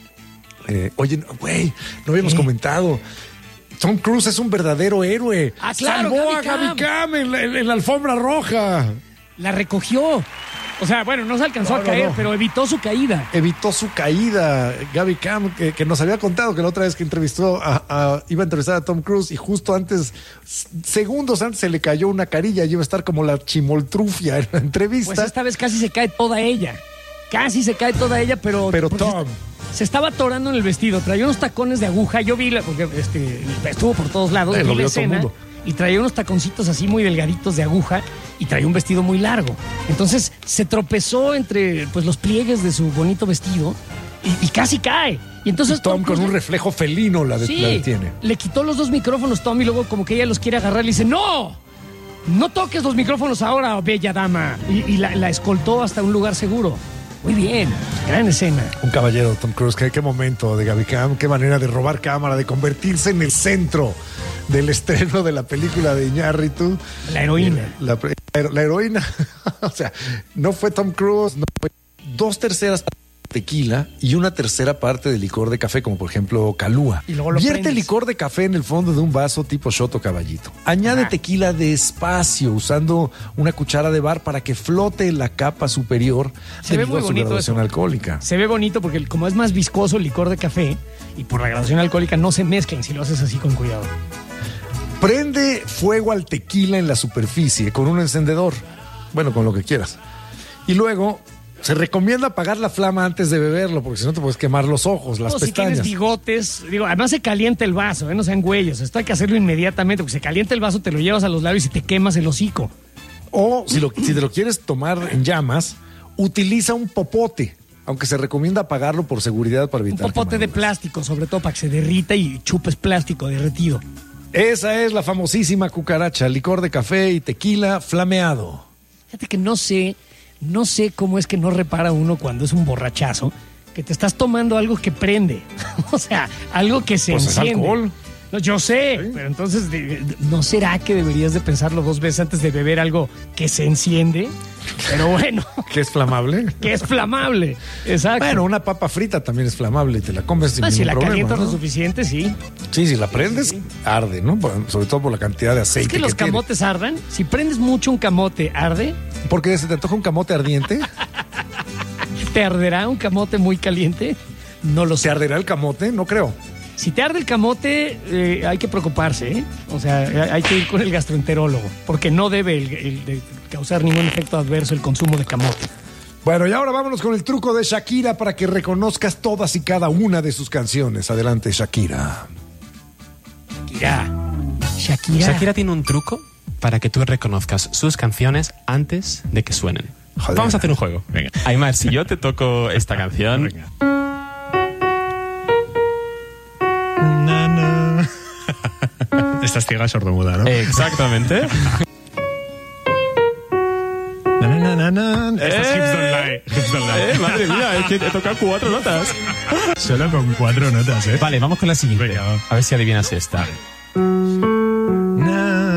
Eh, oye, no, güey, no habíamos comentado. Tom Cruise es un verdadero héroe. Ah, claro, Salvó Gaby a Gaby Cam. Cam en la, en- en la alfombra roja. La recogió. O sea, bueno, no se alcanzó No, a no, caer, no. pero evitó su caída. Evitó su caída. Gaby Cam, que, que nos había contado que la otra vez que entrevistó a, a- iba a entrevistar a Tom Cruise y justo antes, s- segundos antes se le cayó una carilla y iba a estar como la chimoltrufia en la entrevista. Pues esta vez casi se cae toda ella. Casi se cae toda ella, pero. Pero porque Tom. Se estaba atorando en el vestido. Traía unos tacones de aguja. Yo vi, la, porque este, estuvo por todos lados. Eh, vi lo la vio todo el escena. mundo. Y traía unos taconcitos así muy delgaditos de aguja. Y traía un vestido muy largo. Entonces se tropezó entre pues, los pliegues de su bonito vestido. Y, y casi cae. Y entonces Tom con Cruise- un reflejo felino la, de- Sí, la detiene. le quitó los dos micrófonos Tom y luego como que ella los quiere agarrar. Le dice, ¡no! No toques los micrófonos ahora, bella dama. Y, y la, la escoltó hasta un lugar seguro. Muy bien, gran escena. Un caballero, Tom Cruise. Qué, qué momento de Gaby Cam, qué manera de robar cámara, de convertirse en el centro del estreno de la película de Iñárritu. La heroína. La, la- la heroína. O sea, no fue Tom Cruise, no fue dos terceras partes de tequila y una tercera parte de licor de café, como por ejemplo Calúa. Y luego lo Vierte prendes. licor de café en el fondo de un vaso tipo shot o caballito. Añade Ajá. tequila despacio, usando una cuchara de bar para que flote en la capa superior Se ve debido muy a su bonito graduación eso. alcohólica. Se ve bonito porque como es más viscoso el licor de café y por la graduación alcohólica no se mezclan si lo haces así con cuidado. Prende fuego al tequila en la superficie con un encendedor. Bueno, con lo que quieras. Y luego se recomienda apagar la flama antes de beberlo, porque si no te puedes quemar los ojos, las No, si pestañas. tienes bigotes, digo, además se calienta el vaso, ¿eh? No sean güeyes. Esto hay que hacerlo inmediatamente porque se calienta el vaso, te lo llevas a los labios y te quemas el hocico. O si, lo, si te lo quieres tomar en llamas, utiliza un popote, aunque se recomienda apagarlo por seguridad para Un evitar popote de quemaduras. plástico, sobre todo para que se derrita y chupes plástico derretido. Esa es la famosísima cucaracha, licor de café y tequila flameado. Fíjate que no sé, no sé cómo es que no repara uno cuando es un borrachazo, que te estás tomando algo que prende. O sea, algo que se Pues es enciende. alcohol. No, yo sé, pero entonces, de- de- ¿no será que deberías de pensarlo dos veces antes de beber algo que se enciende? Pero bueno, ¿Que es flamable? que es flamable. Exacto. Bueno, una papa frita también es flamable y te la comes sin Ah, si ningún la problema, calientas ¿no? lo suficiente, sí. Sí, si la prendes, arde, ¿no? Por- sobre todo por la cantidad de aceite Es que los tiene. camotes ardan. Si prendes mucho un camote, arde. Porque se te antoja un camote ardiente. ¿Te arderá un camote muy caliente? No lo sé. ¿Te arderá el camote? No creo. Si te arde el camote, eh, hay que preocuparse, ¿eh? O sea, hay que ir con el gastroenterólogo, porque no debe el- el- de causar ningún efecto adverso el consumo de camote. Bueno, y ahora vámonos con el truco de Shakira para que reconozcas todas y cada una de sus canciones. Adelante, Shakira. Shakira. Shakira. Shakira tiene un truco para que tú reconozcas sus canciones antes de que suenen. Joder. Vamos a hacer un juego. Venga. Aymar, si yo te toco esta canción... Estás ciega sordomuda, ¿no? Exactamente. Na, na, na, na, na. Estas hips don't lie. Hips don't lie. Eh, madre mía, es que he tocado cuatro notas. Solo con cuatro notas, ¿eh? Vale, vamos con la siguiente. Venga, va. A ver si adivinas esta. Na, na,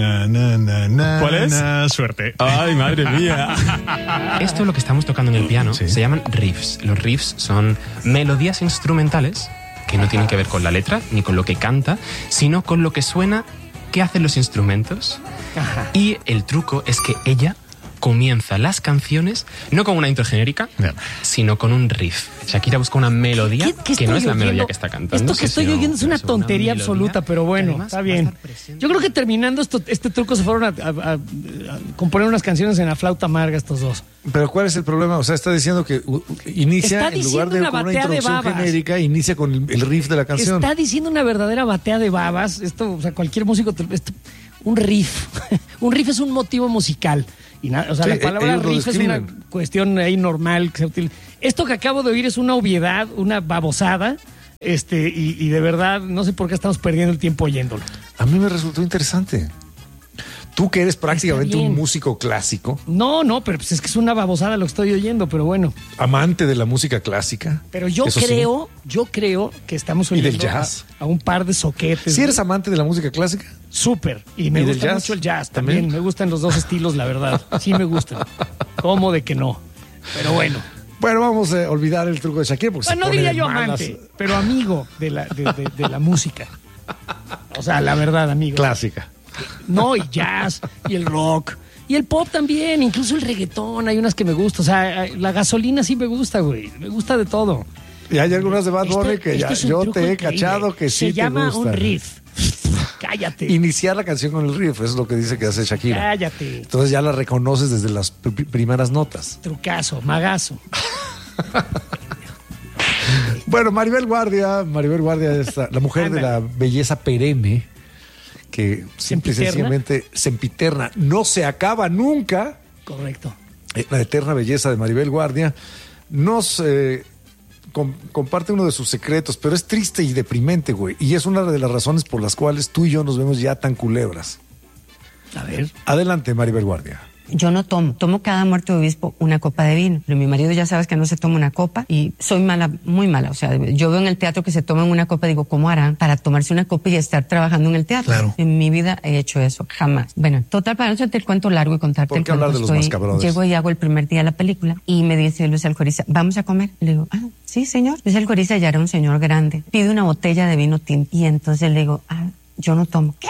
na, na, na, na, ¿Cuál es? na, suerte. Ay, madre mía. Esto lo que estamos tocando en el piano Sí. se llaman riffs. Los riffs son melodías instrumentales que no tienen que ver con la letra ni con lo que canta, sino con lo que suena, qué hacen los instrumentos. Ajá. Y el truco es que ella comienza las canciones no con una intro genérica, Yeah. sino con un riff. Shakira busca una melodía ¿Qué- qué que no estoy es la oyendo? melodía que está cantando. Esto que sí, estoy sino- oyendo es una sino tontería melodía absoluta, pero que bueno, además está va a bien. estar presente. Yo creo que terminando esto, este truco se fueron a, a- a- a componer unas canciones en la flauta amarga estos dos. Pero ¿cuál es el problema? O sea, está diciendo que uh, inicia Está en lugar diciendo de una con una batea de introducción babas. genérica, inicia con el, el riff de la canción. Está diciendo una verdadera batea de babas. Esto, o sea, cualquier músico, te- esto- un riff. Un riff es un motivo musical. Y nada, o sea, Sí, la palabra ellos lo riff es una describen. cuestión ahí normal que se utiliza. Esto que acabo de oír es una obviedad, una babosada. Este, y, y de verdad, no sé por qué estamos perdiendo el tiempo oyéndolo. A mí me resultó interesante. Tú que eres prácticamente bien. un músico clásico, No, no, pero pues es que es una babosada lo que estoy oyendo, pero bueno. amante de la música clásica. Pero yo eso sí. creo, yo creo que estamos ¿Y oyendo del jazz? A, a un par de soquetes. Si eres amante de la música clásica, Súper. Y me ¿Y del gusta jazz? mucho el jazz también. ¿También? Me gustan los dos estilos, la verdad. Sí me gustan. ¿Cómo de que no? Pero bueno. bueno, vamos a olvidar el truco de Shakira porque Bueno, se no pone diría de yo malas. amante, pero amigo de la, de, de- de la música. O sea, la verdad, amigo. Clásica. No, y jazz, y el rock, y el pop también, incluso el reggaetón, hay unas que me gustan. O sea, la gasolina sí me gusta, güey. Me gusta de todo. Y hay algunas de Bad Esto- Bunny que esto ya, es un yo truco te he increíble. cachado que Se sí te llama gusta. un riff. Cállate. Iniciar la canción con el riff, eso es lo que dice que hace Shakira. Cállate. Entonces ya la reconoces desde las pr- primeras notas. Trucazo, magazo. Bueno, Maribel Guardia, Maribel Guardia es la, la mujer de la belleza perenne, que simple y ¿Sempiterna? sencillamente sempiterna, no se acaba nunca. Correcto. Eh, La eterna belleza de Maribel Guardia nos eh, com- comparte uno de sus secretos, pero es triste y deprimente, güey. Y es una de las razones por las cuales tú y yo nos vemos ya tan culebras. A ver. Adelante, Maribel Guardia. Yo no tomo, tomo cada muerto de obispo una copa de vino, pero mi marido ya sabes que no se toma una copa y soy mala, muy mala, o sea, yo veo en el teatro que se toman una copa y digo, ¿cómo harán para tomarse una copa y estar trabajando en el teatro? Claro. En mi vida he hecho eso, jamás. Bueno, total, para no hacerte el cuento largo y contarte ¿Por el qué hablar cuento, de los estoy- mascabrones? llego y hago el primer día de la película y me dice Luis Alcoriza, ¿vamos a comer? Le digo, ah, sí, señor. Luis Alcoriza ya era un señor grande, pide una botella de vino tinto y entonces le digo, ah, yo no tomo. ¿Qué?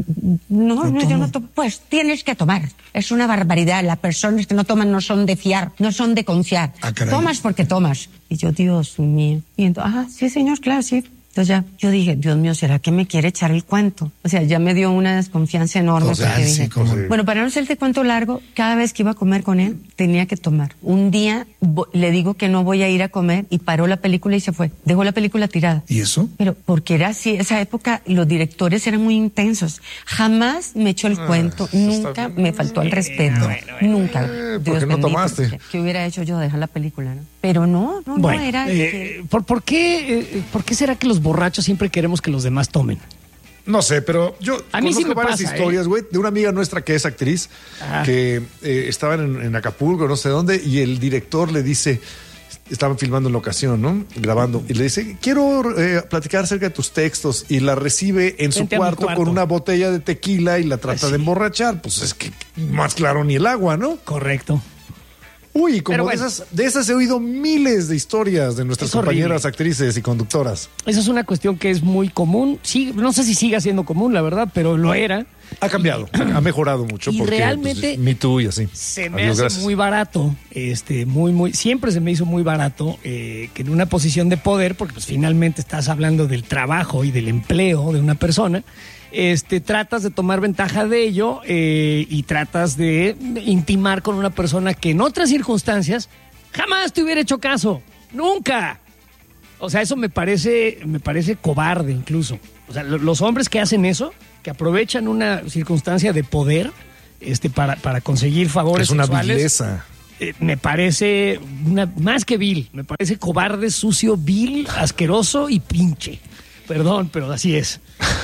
No, no, yo no tomo. Pues tienes que tomar. Es una barbaridad. Las personas que no toman no son de fiar, no son de confiar. Ah, caray. Tomas porque tomas. Y yo, Dios mío. Y entonces, ah, sí, señor, claro, sí. Entonces ya, yo dije, Dios mío, ¿será que me quiere echar el cuento? O sea, ya me dio una desconfianza enorme. O sea, porque sí, dije, como- bueno, para no hacerte cuento largo, cada vez que iba a comer con él, tenía que tomar. Un día vo- le digo que no voy a ir a comer y paró la película y se fue. Dejó la película tirada. ¿Y eso? Pero porque era así, esa época los directores eran muy intensos. Jamás me echó el Ah, cuento, está nunca me faltó al respeto. Nunca. Eh, Dios porque no bendito, tomaste. porque ¿qué hubiera hecho yo? Dejar la película, ¿no? Pero no, no, Bueno, no era. eh, ¿por, por qué, eh, ¿por qué será que los borrachos siempre queremos que los demás tomen? No sé, pero yo A mí sí conozco me varias pasa, historias, güey, de una amiga nuestra que es actriz, Ah. que eh, estaban en, en Acapulco, no sé dónde, y el director le dice, estaban filmando en la ocasión, ¿no? Grabando, y le dice, quiero eh, platicar acerca de tus textos, y la recibe en su Vente a mi cuarto, cuarto. con una botella de tequila y la trata Pues de sí. emborrachar. Pues es que más claro ni el agua, ¿no? Correcto. Uy, como Pero de, bueno. esas, de esas he oído miles de historias de nuestras Es horrible. compañeras actrices y conductoras. Esa es una cuestión que es muy común. Sí, no sé si siga siendo común, la verdad, pero lo era. Ha cambiado, ha mejorado mucho. Y porque, realmente pues, Me Too y así. Se me Adiós, hace gracias. muy barato, este, muy, muy, siempre se me hizo muy barato eh, que en una posición de poder, porque pues finalmente estás hablando del trabajo y del empleo de una persona, este, tratas de tomar ventaja de ello eh, y tratas de intimar con una persona que en otras circunstancias jamás te hubiera hecho caso, nunca. O sea, eso me parece, me parece cobarde incluso. O sea, lo- los hombres que hacen eso, que aprovechan una circunstancia de poder, este, para, para conseguir favores Es una sexuales, vileza. eh, me parece una, más que vil, me parece cobarde, sucio, vil, asqueroso y pinche. Perdón, pero así es.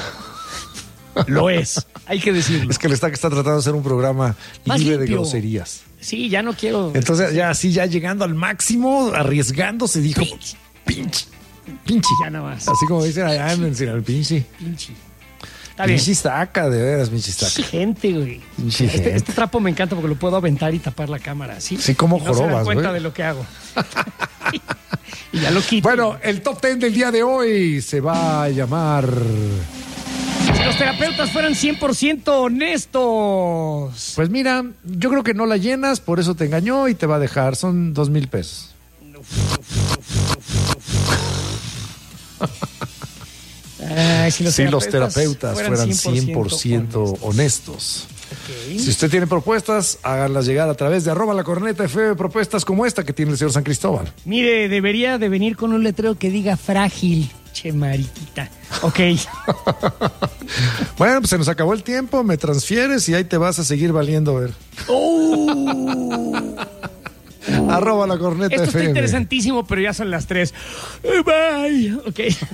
Lo es, hay que decirlo. Es que el está, está tratando de hacer un programa Más libre de limpio. groserías. Sí, ya no quiero. Entonces, ya así, ya llegando al máximo, arriesgándose, dijo: pinche, pinche, pinche. Ya nada más. Así como dicen allá en el pinche. Pinche. Está bien. Michistaca, de veras, Michistaca. Gente, güey. Pinche Este, gente. este trapo me encanta porque lo puedo aventar y tapar la cámara, ¿sí? Sí, como Y no se dan jorobas, cuenta güey. de lo que hago. Y ya lo quito. Bueno, el top ten del día de hoy se va a llamar... Si los terapeutas fueran cien por ciento honestos. Pues mira, yo creo que no la llenas, por eso te engañó y te va a dejar. Son dos mil pesos. Ay, si los si los terapeutas terapeutas fueran fueran cien por ciento honestos. Ok. Si usted tiene propuestas, háganlas llegar a través de arroba la corneta F M, propuestas como esta que tiene el señor San Cristóbal. Mire, debería de venir con un letrero que diga frágil. Che, mariquita. Ok. Bueno, pues se nos acabó el tiempo, me transfieres y ahí te vas a seguir valiendo ver. Oh. Arroba la corneta Esto F está M. interesantísimo, pero ya son las tres. Bye. Ok.